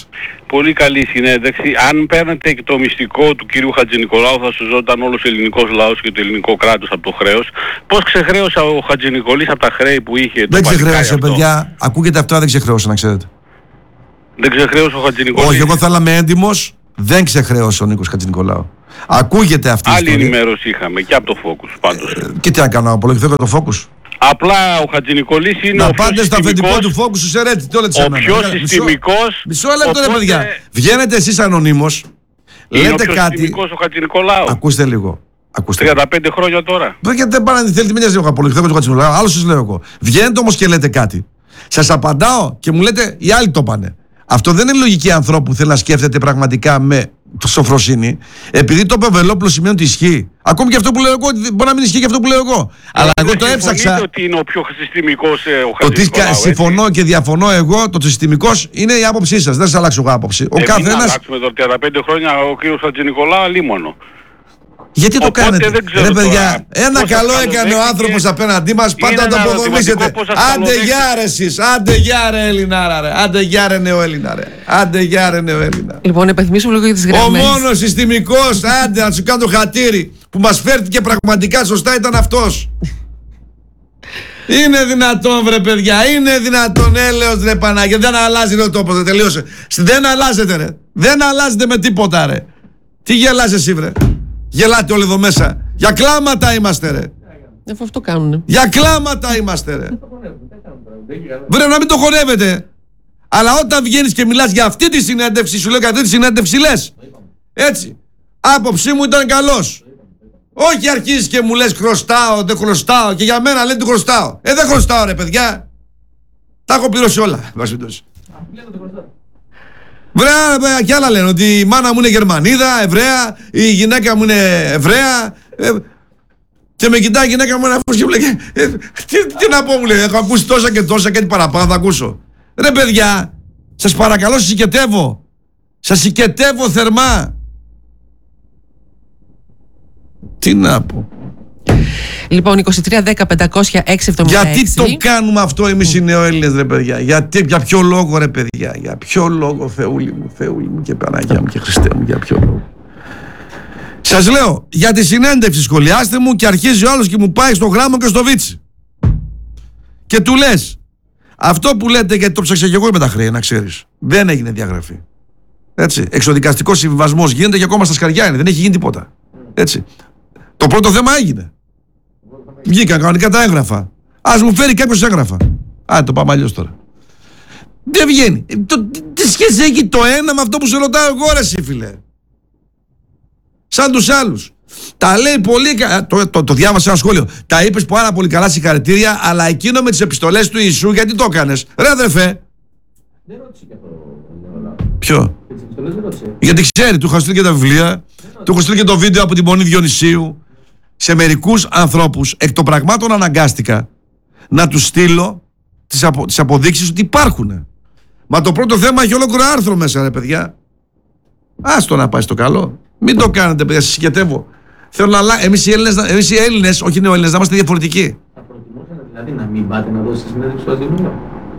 πολύ καλή συνέντευξη. Αν παίρνετε και το μυστικό του κυρίου Χατζηνικολάου θα σου ζώταν όλος ο ελληνικός λαός και το ελληνικό κράτος από το χρέος. Πώς ξεχρέωσε ο Χατζηνικολής από τα χρέη που είχε? Δεν ξεχρέωσε, παιδιά. Ακούγεται αυτό, δεν ξεχρέωσε, να ξέρετε. Δεν ξεχρέωσε ο Χατζηνικολής? Όχι, εγώ θα είμαι έντιμος. Δεν ξεχρέωσε ο Νίκος Χατζηνικολάου. Ακούγεται αυτή η άλλη ιστορία. ενημέρωση είχαμε και από το Focus πάντως. Ε, και τι να κάνω, απολογηθώ για το Focus. Απλά ο Χατζηνικολής είναι να ο πιο πάτε στο αφεντικό του Focus σου Σερέτη. Τι όλα τις ο εμένα. πιο Μισό- συστημικός. Μισό λεπτό, οπότε ρε παιδιά. Βγαίνετε εσείς ανωνύμως. Είναι Λέτε ο πιο κάτι. συστημικός ο Χατζηνικολάου. Ακούστε λίγο. Ακούστε. τριάντα πέντε χρόνια τώρα. Βέβαια δεν πάνε να θέλετε, μην νοιάζει, εγώ απολογηθώ για τον Χατζηνικολάου. Άλλο σας λέω εγώ. Βγαίνετε όμως και λέτε κάτι. Σας απαντάω και μου λέτε οι άλλοι το πάνε. Αυτό δεν είναι λογική ανθρώπου που θέλει να σκέφτεται πραγματικά με σοφροσύνη. Επειδή το είπε ο Βελόπουλος σημαίνει ότι ισχύει. Ακόμη και αυτό που λέω εγώ, μπορεί να μην ισχύει και αυτό που λέω εγώ. Αλλά εγώ το έψαξα. Συμφωνείτε ότι είναι ο πιο συστημικός ε, ο Ότι Χατζηνικολάου? συμφωνώ και διαφωνώ εγώ, το συστημικός είναι η άποψή σας. Δεν σας αλλάξω εγώ άποψη. Ο ε, καθένας. Μην αλλάξουμε τώρα τριάντα πέντε χρόνια ο κύριος Χατζηνικολάου αλίμονο. Γιατί το Οπότε κάνετε, δεν ξέρω ρε παιδιά, τώρα ένα πώς καλό σας έκανε ο καλοδέχτηκε. άνθρωπος απέναντί μας, πάντα Είναι να το ένα αποδομήσετε. ερωτηματικό πώς σας Άντε καλοδέχτηκε. γεια ρε εσείς, άντε γεια ρε Ελληνάρα ρε, άντε γεια ρε νεοέλληνα ρε, άντε γεια ρε νεοέλληνα. Λοιπόν, επενθυμίσουμε λίγο για τις Ο γραμμές. μόνος συστημικός, άντε να σου κάνω το χατήρι, που μας φέρθηκε πραγματικά σωστά ήταν αυτός. Είναι δυνατόν βρε παιδιά, είναι δυνατόν, έλεος ρε Πανάγια, δεν αλλάζει ρε ο τόπος, δεν τελείωσε. Δεν αλλάζετε ρε, δεν αλλάζετε με τίποτα ρε. Τι γελάς εσύ βρε, γελάτε όλοι εδώ μέσα, για κλάματα είμαστε ρε. Αφού αυτό κάνουνε. Για κλάματα είμαστε ρε. Βρε να μην το χωνεύετε. Αλλά όταν βγαίνεις και μιλάς για αυτή τη συνέντευξη, σου λέω για αυτή τη συνέντευξη λες. Έτσι. Άποψή μου ήταν καλός. Όχι αρχίζεις και μου λες χρωστάω, δεν χρωστάω. Και για μένα λένε ότι χρωστάω. Ε δεν χρωστάω ρε παιδιά. Τα έχω πληρώσει όλα. Βρε και άλλα λένε ότι η μάνα μου είναι Γερμανίδα, Εβραία, η γυναίκα μου είναι Εβραία. ε, Και με κοιτάει η γυναίκα μου ένα φως και μου λέει ε, τι, τι να πω μου λέει, έχω ακούσει τόσα και τόσα και τι παραπάνω θα ακούσω. Ρε παιδιά, σας παρακαλώ, σας συγκετεύω. Σας συγκετεύω θερμά. Τι να πω. Λοιπόν, είκοσι τρία δέκα πεντακόσια έξι εβδομήντα έξι. Γιατί το κάνουμε αυτό εμείς οι νεοέλληνες ρε παιδιά? Γιατί, για ποιο λόγο ρε παιδιά? Για ποιο λόγο, Θεούλη μου, Θεούλη μου και Παναγιά μου και Χριστέ μου, για ποιο λόγο? Σας λέω, για τη συνέντευξη σχολιάστε μου και αρχίζει ο άλλος και μου πάει στο γράμμο και στο βίτσι. Και του λες, αυτό που λέτε, γιατί το ψάξα και εγώ με τα χρέη, να ξέρεις, δεν έγινε διαγραφή. Έτσι. Εξοδικαστικός συμβιβασμός γίνεται και ακόμα στα σκαριά είναι, δεν έχει γίνει τίποτα. Έτσι. Το πρώτο θέμα έγινε. Βγήκαν κανονικά τα έγγραφα. Ας μου φέρει κάποιος έγγραφα. Α, το πάμε αλλιώς τώρα. Δεν βγαίνει. Το, τι σχέση έχει το ένα με αυτό που σε ρωτάω εγώ ρε εσύ φίλε? Σαν τους άλλους. Τα λέει πολύ καλά. Το, το, το διάβασα ένα σχόλιο. Τα είπες πάρα πολύ καλά, συγχαρητήρια, αλλά εκείνο με τις επιστολές του Ιησού γιατί το έκανες? Ρε αδερφέ. Δεν ρώτησε και αυτό. Ποιο? Τις επιστολές δεν ρώτησε. Γιατί ξέρει, του έχω στείλει και τα βιβλία, του έχω στείλει και το βίντεο από την Μονή Διονυσίου. Σε μερικούς ανθρώπους εκ των πραγμάτων αναγκάστηκα να τους στείλω τις, απο, τις αποδείξεις ότι υπάρχουνε. Μα το πρώτο θέμα έχει ολόκληρο άρθρο μέσα ρε παιδιά. Άστο να πάει στο καλό. Μην το κάνετε παιδιά, σας συγκετεύω. Θέλω να αλλάξω. Εμείς οι Έλληνες, εμείς οι Έλληνες, όχι οι νεοέλληνες, να είμαστε διαφορετικοί. Θα προτιμούσατε δηλαδή να μην πάτε να δώσετε συνέντευξη στο Χατζηνικολάου?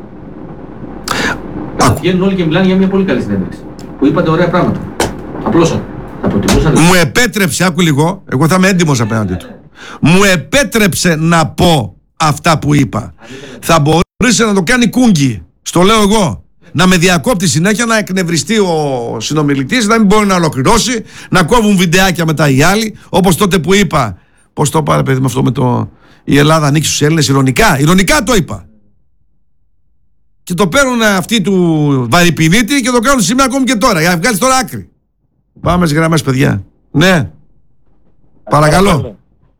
Βγαίνουν όλοι και μιλάνε για μια πολύ καλή συνέντευξη. Που είπατε ωραία πράγματα. Απλώς θα προτιμούσατε. Μου επέτρεψε, άκου λίγο, εγώ θα είμαι έντιμος απέναντι του. Μου επέτρεψε να πω αυτά που είπα. Θα μπορούσε να το κάνει κούγκι. Στο λέω εγώ. Να με διακόπτει συνέχεια, να εκνευριστεί ο συνομιλητής, να μην μπορεί να ολοκληρώσει, να κόβουν βιντεάκια μετά οι άλλοι. Όπως τότε που είπα. Πώς το είπα, ρε παιδί, με αυτό με το. Η Ελλάδα ανοίξει στους Έλληνες. Ειρωνικά. Ειρωνικά το είπα. Και το παίρνουν αυτοί του Βαρυπινίτη και το κάνουν σήμερα ακόμη και τώρα. Για να βγάλεις τώρα άκρη. Πάμε στις γραμμές, παιδιά. Ναι. Παρακαλώ.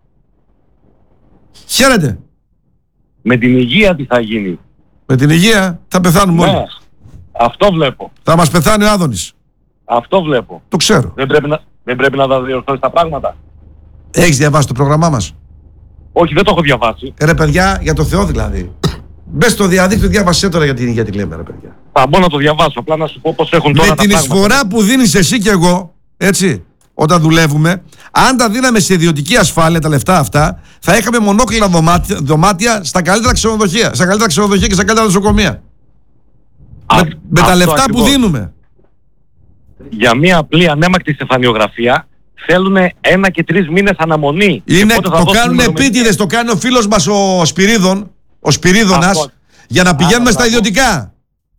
Χαίρετε. Με την υγεία τι θα γίνει? Με την υγεία θα πεθάνουμε Ναι. όλοι. Αυτό βλέπω. Θα μας πεθάνει ο Άδωνης. Αυτό βλέπω. Το ξέρω. Δεν πρέπει να, δεν πρέπει να τα διορθώσεις τα πράγματα. Έχεις διαβάσει το πρόγραμμά μας? Όχι, δεν το έχω διαβάσει. Ε, ρε παιδιά, για το Θεό δηλαδή. Μπες στο διαδίκτυο, διάβασέ τώρα γιατί, γιατί λέμε ρε παιδιά. Θα μπορώ να το διαβάσω, απλά να σου πω πώς έχουν τώρα Με τα την πράγματα. εισφορά που δίνεις εσύ και εγώ, έτσι, όταν δουλεύουμε, αν τα δίναμε σε ιδιωτική ασφάλεια τα λεφτά αυτά, θα είχαμε μονόκλινα δωμάτια, δωμάτια στα καλύτερα ξενοδοχεία, στα καλύτερα ξενοδοχεία και στα καλύτερα νοσοκομεία. Α, με με τα αυτό λεφτά ακριβώς. που δίνουμε. για μια απλή ανέμακτη στεφανιογραφία θέλουν ένα και τρεις μήνες αναμονή. Είναι, το κάνουν επίτηδες, το κάνει ο φίλος μας ο Σπυρίδων, ο Σπυρίδωνας, αυτό, για να πηγαίνουμε α, στα ιδιωτικά.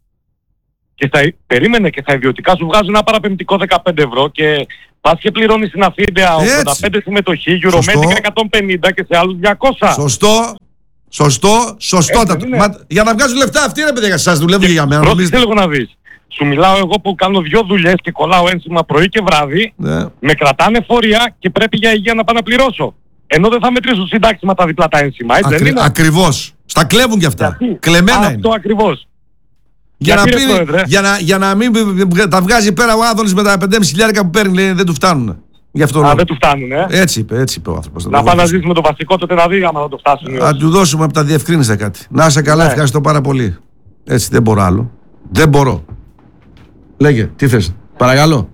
Και στα, περίμενε, και στα ιδιωτικά σου βγάζουν ένα παραπεμπτικό δεκαπέντε ευρώ και πας και πληρώνεις στην Αφίντεα ογδόντα πέντε συμμετοχή, Euromedica εκατόν πενήντα και σε άλλους διακόσια. Σωστό. Σωστό, σωστότατο. Μα, για να βγάζουν λεφτά αυτοί ρε παιδιά, σας δουλεύουν και για μένα. Πρόσεξε λίγο να δεις. Σου μιλάω εγώ που κάνω δύο δουλειές και κολλάω ένσημα πρωί και βράδυ, ναι. Με κρατάνε φόρια και πρέπει για υγεία να πάω να πληρώσω. Ενώ δεν θα μετρήσουν συντάξιμα τα διπλά τα ένσημα, έτσι Ακρι... δεν είναι? Ακριβώς. Στα κλέβουν κι αυτά. Γιατί? Κλεμμένα αυτό είναι. Αυτό ακριβώς. Για, να πει, για, να, για να μην τα βγάζει πέρα ο Άδωνης με τα πεντέμισι χιλιάρικα που παίρνει, λέει, δεν του φτάνουν. Γι' αυτό Α, δεν του φτάνουν, ε. Έτσι είπε, έτσι είπε ο άνθρωπος. Να πάει να ζήσει με το βασικό, τότε να δει άμα θα το φτάσουν. Να του δώσουμε από τα διευκρίνηστα κάτι. Να είσαι καλά, ναι. Ευχαριστώ πάρα πολύ. Έτσι, δεν μπορώ άλλο. Δεν μπορώ. Λέγε, τι θες, παρακαλώ.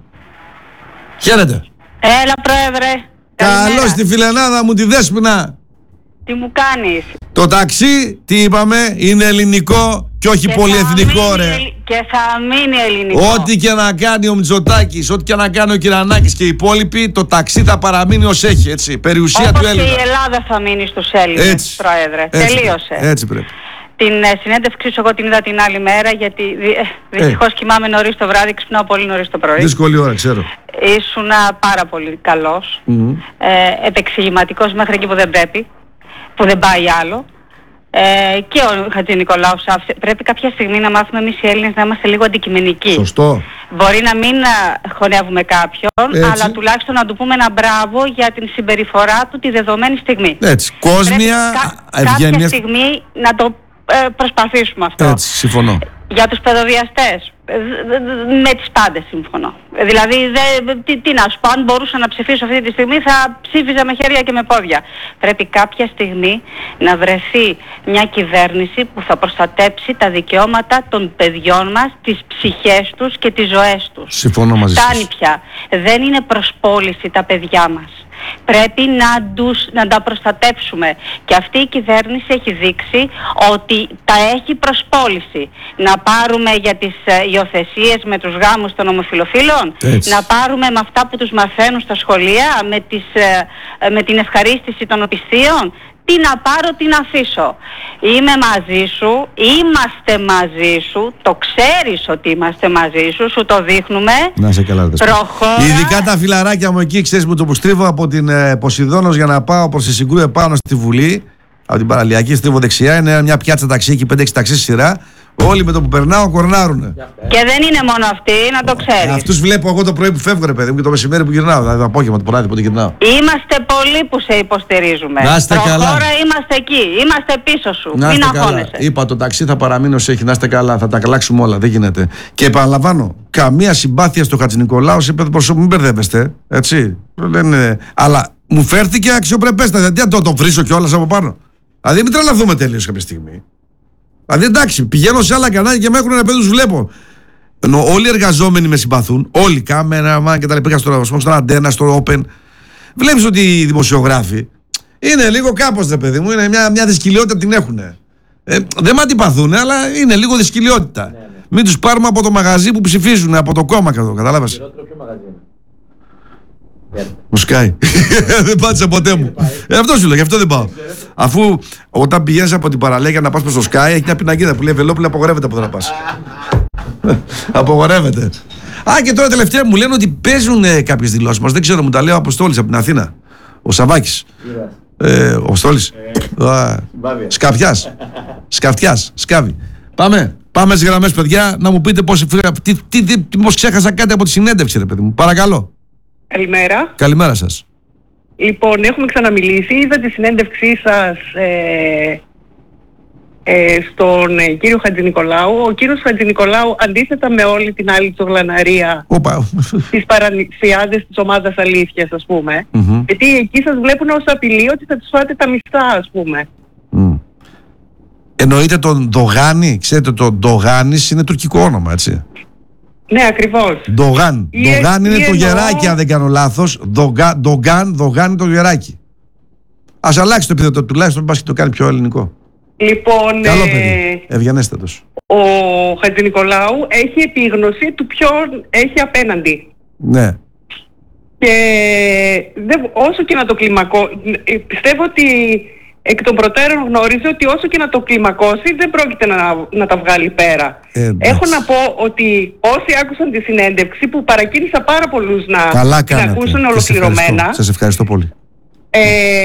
Χαίρετε. Έλα, πρόεδρε. Καλώς τη φιλενάδα μου, τη Δέσποινα. Τι μου κάνεις? Το ταξί, τι είπαμε, είναι ελληνικό και όχι και πολυεθνικό, ρε. Και θα μείνει ελληνικό. Ό,τι και να κάνει ο Μητσοτάκης, ό,τι και να κάνει ο Κυρανάκης και οι υπόλοιποι, το ταξί θα παραμείνει ως έχει, έτσι. Περιουσία όπως του Έλληνα. Και η Ελλάδα θα μείνει στους Έλληνες, έτσι, πρόεδρε. Έτσι, τελείωσε. Έτσι πρέπει. Την ε, συνέντευξή σου εγώ την είδα την άλλη μέρα, γιατί ε, δυστυχώς ε. κοιμάμαι νωρίς το βράδυ, ξυπνάω πολύ νωρίς το πρωί. Δύσκολη ώρα, ξέρω. Ήσουνα πάρα πολύ καλός, mm-hmm. ε, επεξηγηματικός μέχρι εκεί που δεν πρέπει, που δεν πάει άλλο. Ε, και ο Χατζηνικολάους άφησε. Πρέπει κάποια στιγμή να μάθουμε εμείς οι Έλληνες να είμαστε λίγο αντικειμενικοί. Σωστό. Μπορεί να μην χωνεύουμε κάποιον, έτσι, αλλά τουλάχιστον να του πούμε ένα μπράβο για την συμπεριφορά του τη δεδομένη στιγμή. Έτσι. Κόσμια, κα, κάποια στιγμή να το ε, προσπαθήσουμε αυτό. Έτσι, συμφωνώ. Για τους παιδοδιαστές, με τις πάντες συμφωνώ. Δηλαδή, δε, τι, τι να σου πω, αν μπορούσα να ψηφίσω αυτή τη στιγμή θα ψήφιζα με χέρια και με πόδια. Πρέπει κάποια στιγμή να βρεθεί μια κυβέρνηση που θα προστατέψει τα δικαιώματα των παιδιών μας, τις ψυχές τους και τις ζωές τους. Συμφωνώ μαζί σας. Φτάνει πια. Δεν είναι προσπόληση τα παιδιά μας. Πρέπει να, τους, να τα προστατεύσουμε. Και αυτή η κυβέρνηση έχει δείξει ότι τα έχει προσπόληση. Να πάρουμε για τις ε, υιοθεσίες με τους γάμους των ομοφυλοφίλων, έτσι. Να πάρουμε με αυτά που τους μαθαίνουν στα σχολεία, με, τις, ε, με την ευχαρίστηση των οπισθίων. Τι να πάρω, τι να αφήσω. Είμαι μαζί σου, είμαστε μαζί σου, το ξέρεις ότι είμαστε μαζί σου, σου το δείχνουμε. Να σε καλά, προχώρα. Ειδικά τα φιλαράκια μου εκεί, ξέρεις, μου το που στρίβω από την ε, Ποσειδώνος για να πάω προς τη Συγκρού επάνω στη Βουλή, από την παραλιακή στρίβω δεξιά, είναι μια πιάτσα ταξί εκεί, πέντε έξι ταξί σειρά. Όλοι με το που περνάω κορνάρουνε. Και δεν είναι μόνο αυτοί, να το ξέρεις. Αυτούς βλέπω εγώ το πρωί που φεύγω, ρε παιδί μου, και το μεσημέρι που γυρνάω. Δηλαδή το απόγευμα, το πρωί που γυρνάω. Είμαστε πολλοί που σε υποστηρίζουμε. Να είστε καλά. Τώρα είμαστε εκεί, είμαστε πίσω σου. Να μην καλά. αγχώνεσαι. Είπα το ταξί θα παραμείνει ως έχει. Να είστε καλά, θα τα αλλάξουμε όλα. Δεν γίνεται. Και επαναλαμβάνω, καμία συμπάθεια στο Χατζηνικολάου σε επίπεδο προσώπου. Μην μπερδεύεστε. Έτσι. Δεν είναι... Αλλά μου φέρθηκε αξιοπρεπέστατα. Γιατί το, το βρίσω κιόλας από πάνω. Δηλαδή μην τρελαθούμε τελείως κάποια στιγμή. Δηλαδή εντάξει, πηγαίνω σε άλλα κανάλια και με έχουν να τους βλέπω. Ενώ όλοι οι εργαζόμενοι με συμπαθούν, όλοι, κάμερα και τα λοιπά, στο, στον Αντένα, στο Open. Βλέπεις ότι οι δημοσιογράφοι είναι λίγο κάπως, ρε παιδί μου, είναι μια, μια δυσκολιότητα την έχουν. Ε, δεν με αντιπαθούν, αλλά είναι λίγο δυσκολιότητα. Ναι, ναι. Μην τους πάρουμε από το μαγαζί που ψηφίζουν, από το κόμμα κάτω, κατάλαβες. Μου σκάει. Δεν πάτησα ποτέ μου. ε, αυτό σου λέω, γι' αυτό δεν πάω. Αφού όταν πηγαίνεις από την παραλία για να πας προς το Sky, έχει μια πινακίδα που λέει Βελόπουλο, απογορεύεται από εδώ να πας. Απογορεύεται. Α, και τώρα τελευταία μου λένε ότι παίζουν ε, κάποιες δηλώσεις μας. Δεν ξέρω, μου τα λέει ο Αποστόλης από την Αθήνα. Ο Σαβάκης. Ε, ο Αποστόλης. Σκαφιάς. Σκαφιάς. Σκάβη. Πάμε. Πάμε στις γραμμές, παιδιά, να μου πείτε πώς, τι, τι, τι, τι, πώς ξέχασα κάτι από τη συνέντευξη, ρε παιδί μου. Παρακαλώ. Καλημέρα. Καλημέρα σας. Λοιπόν, έχουμε ξαναμιλήσει. Είδα τη συνέντευξή σας ε, ε, στον ε, κύριο Χατζηνικολάου. Ο κύριος Χατζηνικολάου, αντίθετα με όλη την άλλη τσογλαναρία της παρανυφιάδες της ομάδας αλήθειας, ας πούμε, mm-hmm. γιατί εκεί σας βλέπουν ως απειλή ότι θα τους φάτε τα μισθά, ας πούμε. Mm. Εννοείται τον Ντογάνη, ξέρετε, το Ντογάνης είναι τουρκικό όνομα, έτσι. Ναι, ακριβώς. Ντογάν. Ντογάν είναι το γεράκι, αν δεν κάνω λάθος. Ντογάν, Ντογάν είναι το γεράκι. Ας αλλάξει το επίθετο τουλάχιστον, πας και το κάνει πιο ελληνικό. Λοιπόν, Καλό ε, παιδί, ευγενέστατος. ο Χατζηνικολάου έχει επίγνωση του ποιον έχει απέναντι. Ναι. Και δεν, όσο και να το κλιμακώ, πιστεύω ότι εκ των προτέρων γνωρίζω ότι όσο και να το κλιμακώσει δεν πρόκειται να, να τα βγάλει πέρα. Ε, Έχω να πω ότι όσοι άκουσαν τη συνέντευξη, που παρακίνησα πάρα πολλούς να την ακούσουν ολοκληρωμένα, σας ευχαριστώ πολύ. Ε,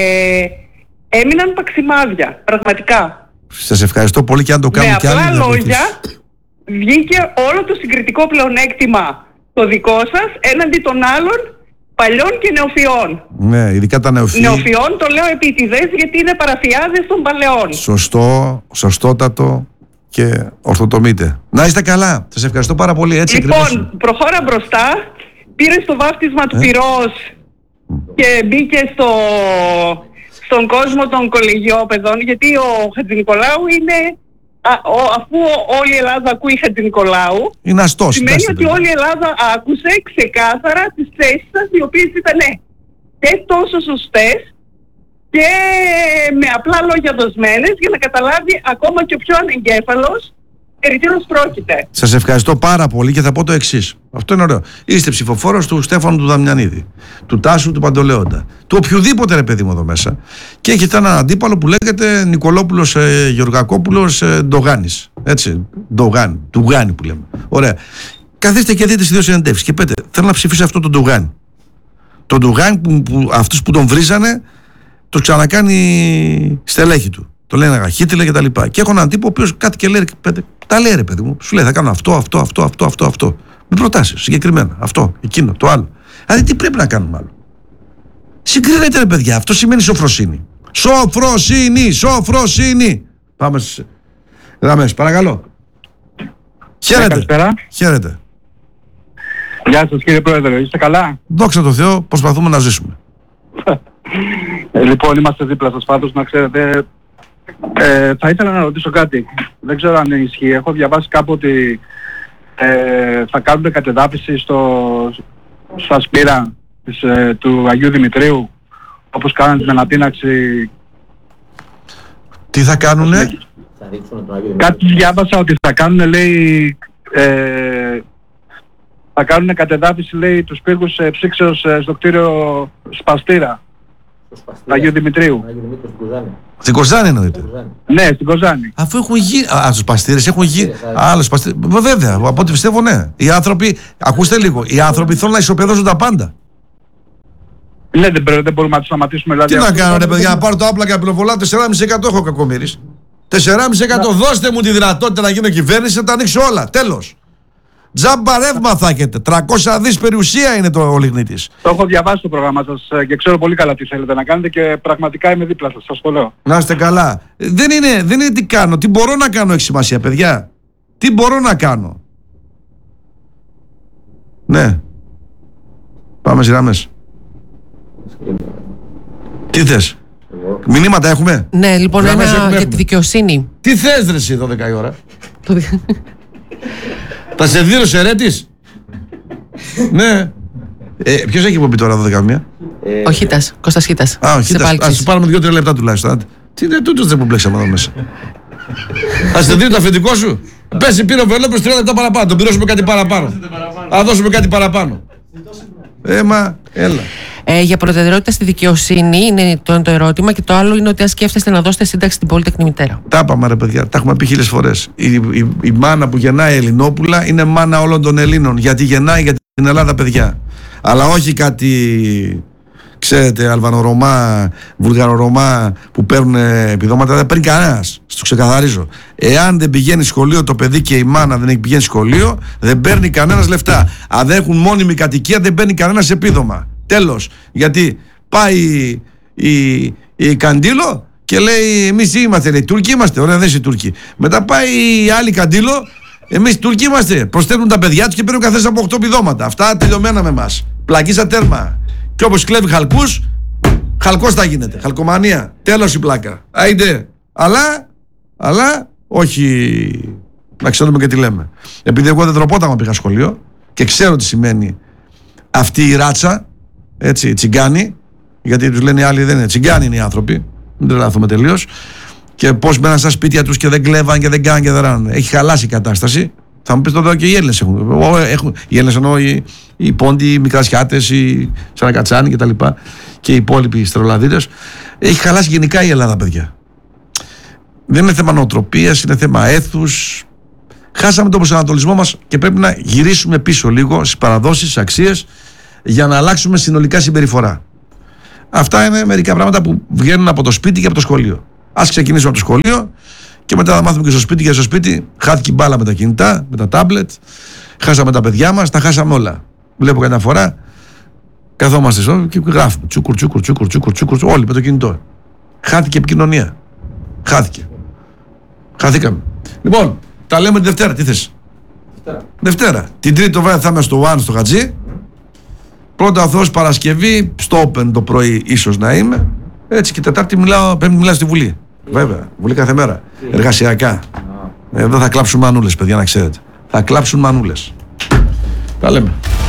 έμειναν παξιμάδια, πραγματικά. Σας ευχαριστώ πολύ και αν το κάνουν κι άλλοι. Με απλά λόγια βγήκε όλο το συγκριτικό πλεονέκτημα το δικό σας έναντι των άλλων παλιών και νεοφυών. Ναι, ειδικά τα νεοφυή. Νεοφυών το λέω επίτηδες γιατί είναι παραφιάδες των παλαιών. Σωστό, σωστότατο και ορθοτομείτε. Να είστε καλά. Σας ευχαριστώ πάρα πολύ. Έτσι λοιπόν, ακριβώς. προχώρα μπροστά, πήρε στο βάφτισμα του ε? πυρός και μπήκε στο, στον κόσμο των κολεγιόπαιδων, γιατί ο Χατζηνικολάου είναι, α, ο, αφού όλη η Ελλάδα ακούει Χατζηνικολάου, είναι αστός, σημαίνει ότι παιδί. όλη η Ελλάδα άκουσε ξεκάθαρα τις θέσεις σας, οι οποίες ήταν και τόσο σωστές και με απλά λόγια δοσμένες, για να καταλάβει ακόμα και ο πιο ανεγκέφαλος περί τίνος πρόκειται. Σας ευχαριστώ πάρα πολύ και θα πω το εξής. Αυτό είναι ωραίο. Είστε ψηφοφόρος του Στέφανου του Δαμιανίδη, του Τάσου του Παντολεόντα, του οποιοδήποτε ρε παιδί μου εδώ μέσα. Και έχετε έναν αντίπαλο που λέγεται Νικολόπουλος ε, Γεωργακόπουλος ε, Ντογάνης. Έτσι. Ντογάνη. Ντουγάνη που λέμε. Ωραία. Καθίστε και δείτε στις δύο συνεντεύξεις και πέτε, θέλω να ψηφίσω αυτό τον Ντουγάνη. Τον Ντουγάνη που, που αυτούς που τον βρίζανε, το ξανακάνει στελέχη του. Το λένε Αγαχίτηλε και τα λοιπά. Και έχω έναν τύπο ο οποίος κάτι και λέει, τα λέει ρε παιδί μου, σου λέει θα κάνω αυτό, αυτό, αυτό, αυτό, αυτό, αυτό. Με προτάσεις συγκεκριμένα. Αυτό, εκείνο, το άλλο. Δηλαδή τι πρέπει να κάνουμε άλλο. Συγκρίνετε ρε παιδιά, αυτό σημαίνει σοφροσύνη. Σοφροσύνη, σοφροσύνη. Πάμε στις γραμμές, παρακαλώ. Χαίρετε. Καλησπέρα. Χαίρετε. Γεια σας κύριε Πρόεδρε, είστε καλά? Δόξα τω Θεώ, προσπαθούμε να ζήσουμε. ε, λοιπόν, είμαστε δίπλα σας πάντως, να ξέρετε. Ε, θα ήθελα να ρωτήσω κάτι. Δεν ξέρω αν ισχύει. Έχω διαβάσει κάπου ότι ε, θα κάνουν κατεδάφιση στο, στα Σπύρα της, ε, του Αγίου Δημητρίου, όπως κάνανε την ανατείναξη. Τι θα κάνουνε? Κάτι διάβασα ότι θα κάνουν, λέει, ε, θα κάνουν κατεδάφιση, λέει, τους πύργους ε, ψήξεως ε, στο κτίριο Σπαστήρα του Αγίου Δημητρίου. Στην Κοζάνη εννοείται. Ναι, στην Κοζάνη. Αφού έχουν γίνει. Α, στους παστήρες έχουν γίνει. Άλλους παστήρες. Βέβαια, από ό,τι πιστεύω, ναι. Οι άνθρωποι, ακούστε λίγο, οι άνθρωποι θέλουν να ισοπεδώσουν τα πάντα. Ναι, δεν, δεν μπορούμε να τους σταματήσουμε. Δηλαδή, τι να κάνω, ρε παιδιά, να πάρω το άπλα και πυροβολά, τέσσερα κόμμα πέντε τοις εκατό έχω κακομοίρης. τέσσερα κόμμα πέντε τοις εκατό. Δώστε μου τη δυνατότητα να γίνω κυβέρνηση, να τα ανοίξω όλα. Τέλος. Τζάμπα ρεύμα θα έχετε. τριακόσια δις περιουσία είναι το ο λιγνίτης. Το έχω διαβάσει το πρόγραμμα σας και ξέρω πολύ καλά τι θέλετε να κάνετε και πραγματικά είμαι δίπλα σας, σας το λέω. Να είστε καλά. Δεν είναι, δεν είναι τι κάνω. Τι μπορώ να κάνω έχει σημασία, παιδιά. Τι μπορώ να κάνω. Ναι. Πάμε στις γραμμές. Τι θες? Μηνύματα έχουμε? Ναι, λοιπόν, γραμμές ένα έχουμε, για τη δικαιοσύνη. Τι θες ρε εσύ δώδεκα η ώρα? Θα σε δίνω ερέτης. Ναι. Ε, ποιος έχει πει τώρα δώδεκα μία? Ε, ο Χίτας, Κώστας Χίτας. Α, ο Χίτας. Ας σου πάρουμε δύο τρία λεπτά τουλάχιστον. Τι είναι τούτος δεν που μπλέξαμε εδώ μέσα. Ας σε δίνω το αφεντικό σου. Πέσει πήρε ο Βελόπουλος τρία λεπτά παραπάνω. Τον πληρώσουμε κάτι παραπάνω. Α δώσουμε κάτι παραπάνω. Ε, μα, έλα. Ε, για προτεραιότητα στη δικαιοσύνη είναι το, το ερώτημα και το άλλο είναι ότι αν σκέφτεστε να δώσετε σύνταξη στην πολύτεκνη μητέρα. Τα είπαμε ρε παιδιά, τα έχουμε πει χίλιες φορές. Η, η, η μάνα που γεννάει Ελληνόπουλα είναι μάνα όλων των Ελλήνων. Γιατί γεννάει για την Ελλάδα παιδιά. Αλλά όχι κάτι, ξέρετε, Αλβανορωμά, Βουλγαρορωμά που παίρνουν επιδόματα. Δεν παίρνει κανένας. Στο ξεκαθαρίζω. Εάν δεν πηγαίνει σχολείο το παιδί και η μάνα δεν πηγαίνει σχολείο, δεν παίρνει κανένας λεφτά. Αν δεν έχουν μόνιμη κατοικία, δεν παίρνει κανένας επίδομα. Τέλος. Γιατί πάει η, η, η Καντήλο και λέει εμείς τι είμαστε, λέει Τούρκοι είμαστε. Ωραία, δεν είσαι Τούρκοι. Μετά πάει η άλλη Καντήλο, εμείς Τούρκοι είμαστε. Προστέλνουν τα παιδιά τους και παίρνουν καθένας από οκτώ επιδόματα. Αυτά τελειωμένα με εμάς. Πλακίσα τέρμα. Και όπως κλέβει χαλκούς, χαλκός θα γίνεται. Χαλκομανία. Τέλος η πλάκα. Άιντε. Αλλά, αλλά, όχι. Να ξέρουμε και τι λέμε. Επειδή εγώ δεν τροπόταν να πήγα σχολείο και ξέρω τι σημαίνει αυτή η ράτσα. Έτσι, τσιγκάνοι, γιατί τους λένε οι άλλοι δεν είναι τσιγκάνοι είναι οι άνθρωποι, δεν τρελαθούμε τελείως. και πώς μπαίναν στα σπίτια τους και δεν κλέβαν και δεν κάναν και δεν ράνουν. Έχει χαλάσει η κατάσταση. Θα μου πεις τώρα και οι Έλληνες έχουν. έχουν οι Έλληνες εννοώ οι, οι Πόντοι, οι Μικρασιάτες, οι Σαρακατσάνοι κτλ. Και, και οι υπόλοιποι Στερολαδίτες. Έχει χαλάσει γενικά η Ελλάδα, παιδιά. Δεν είναι θέμα νοοτροπίας, είναι θέμα έθους. Χάσαμε τον προσανατολισμό μας και πρέπει να γυρίσουμε πίσω λίγο στις παραδόσεις, στις αξίες, για να αλλάξουμε συνολικά συμπεριφορά. Αυτά είναι μερικά πράγματα που βγαίνουν από το σπίτι και από το σχολείο. Ας ξεκινήσουμε από το σχολείο και μετά θα μάθουμε και στο σπίτι. Και στο σπίτι χάθηκε η μπάλα με τα κινητά, με τα τάμπλετ. Χάσαμε τα παιδιά μας, τα χάσαμε όλα. Βλέπω καμιά φορά, καθόμαστε στο και γράφουμε τσούκουρ, τσούκουρ, τσούκουρ, τσούκουρ, τσούκουρ, όλοι με το κινητό. Χάθηκε η επικοινωνία. Χάθηκε. Χαθήκαμε. Λοιπόν, τα λέμε τη Δευτέρα. Τι θες? Δευτέρα. Δευτέρα. Την Τρίτη το βράδυ θα είμαι στο One στο Χατζή. Πρώτα ο Θεός Παρασκευή, στο Open το πρωί ίσως να είμαι. Έτσι και Τετάρτη μιλάω, Πέμπτη μιλάω στη Βουλή. Yeah. Βέβαια, Βουλή κάθε μέρα. Yeah. Εργασιακά. Yeah. Εδώ θα κλάψουν μανούλες, παιδιά, να ξέρετε. Θα κλάψουν μανούλες. Τα λέμε.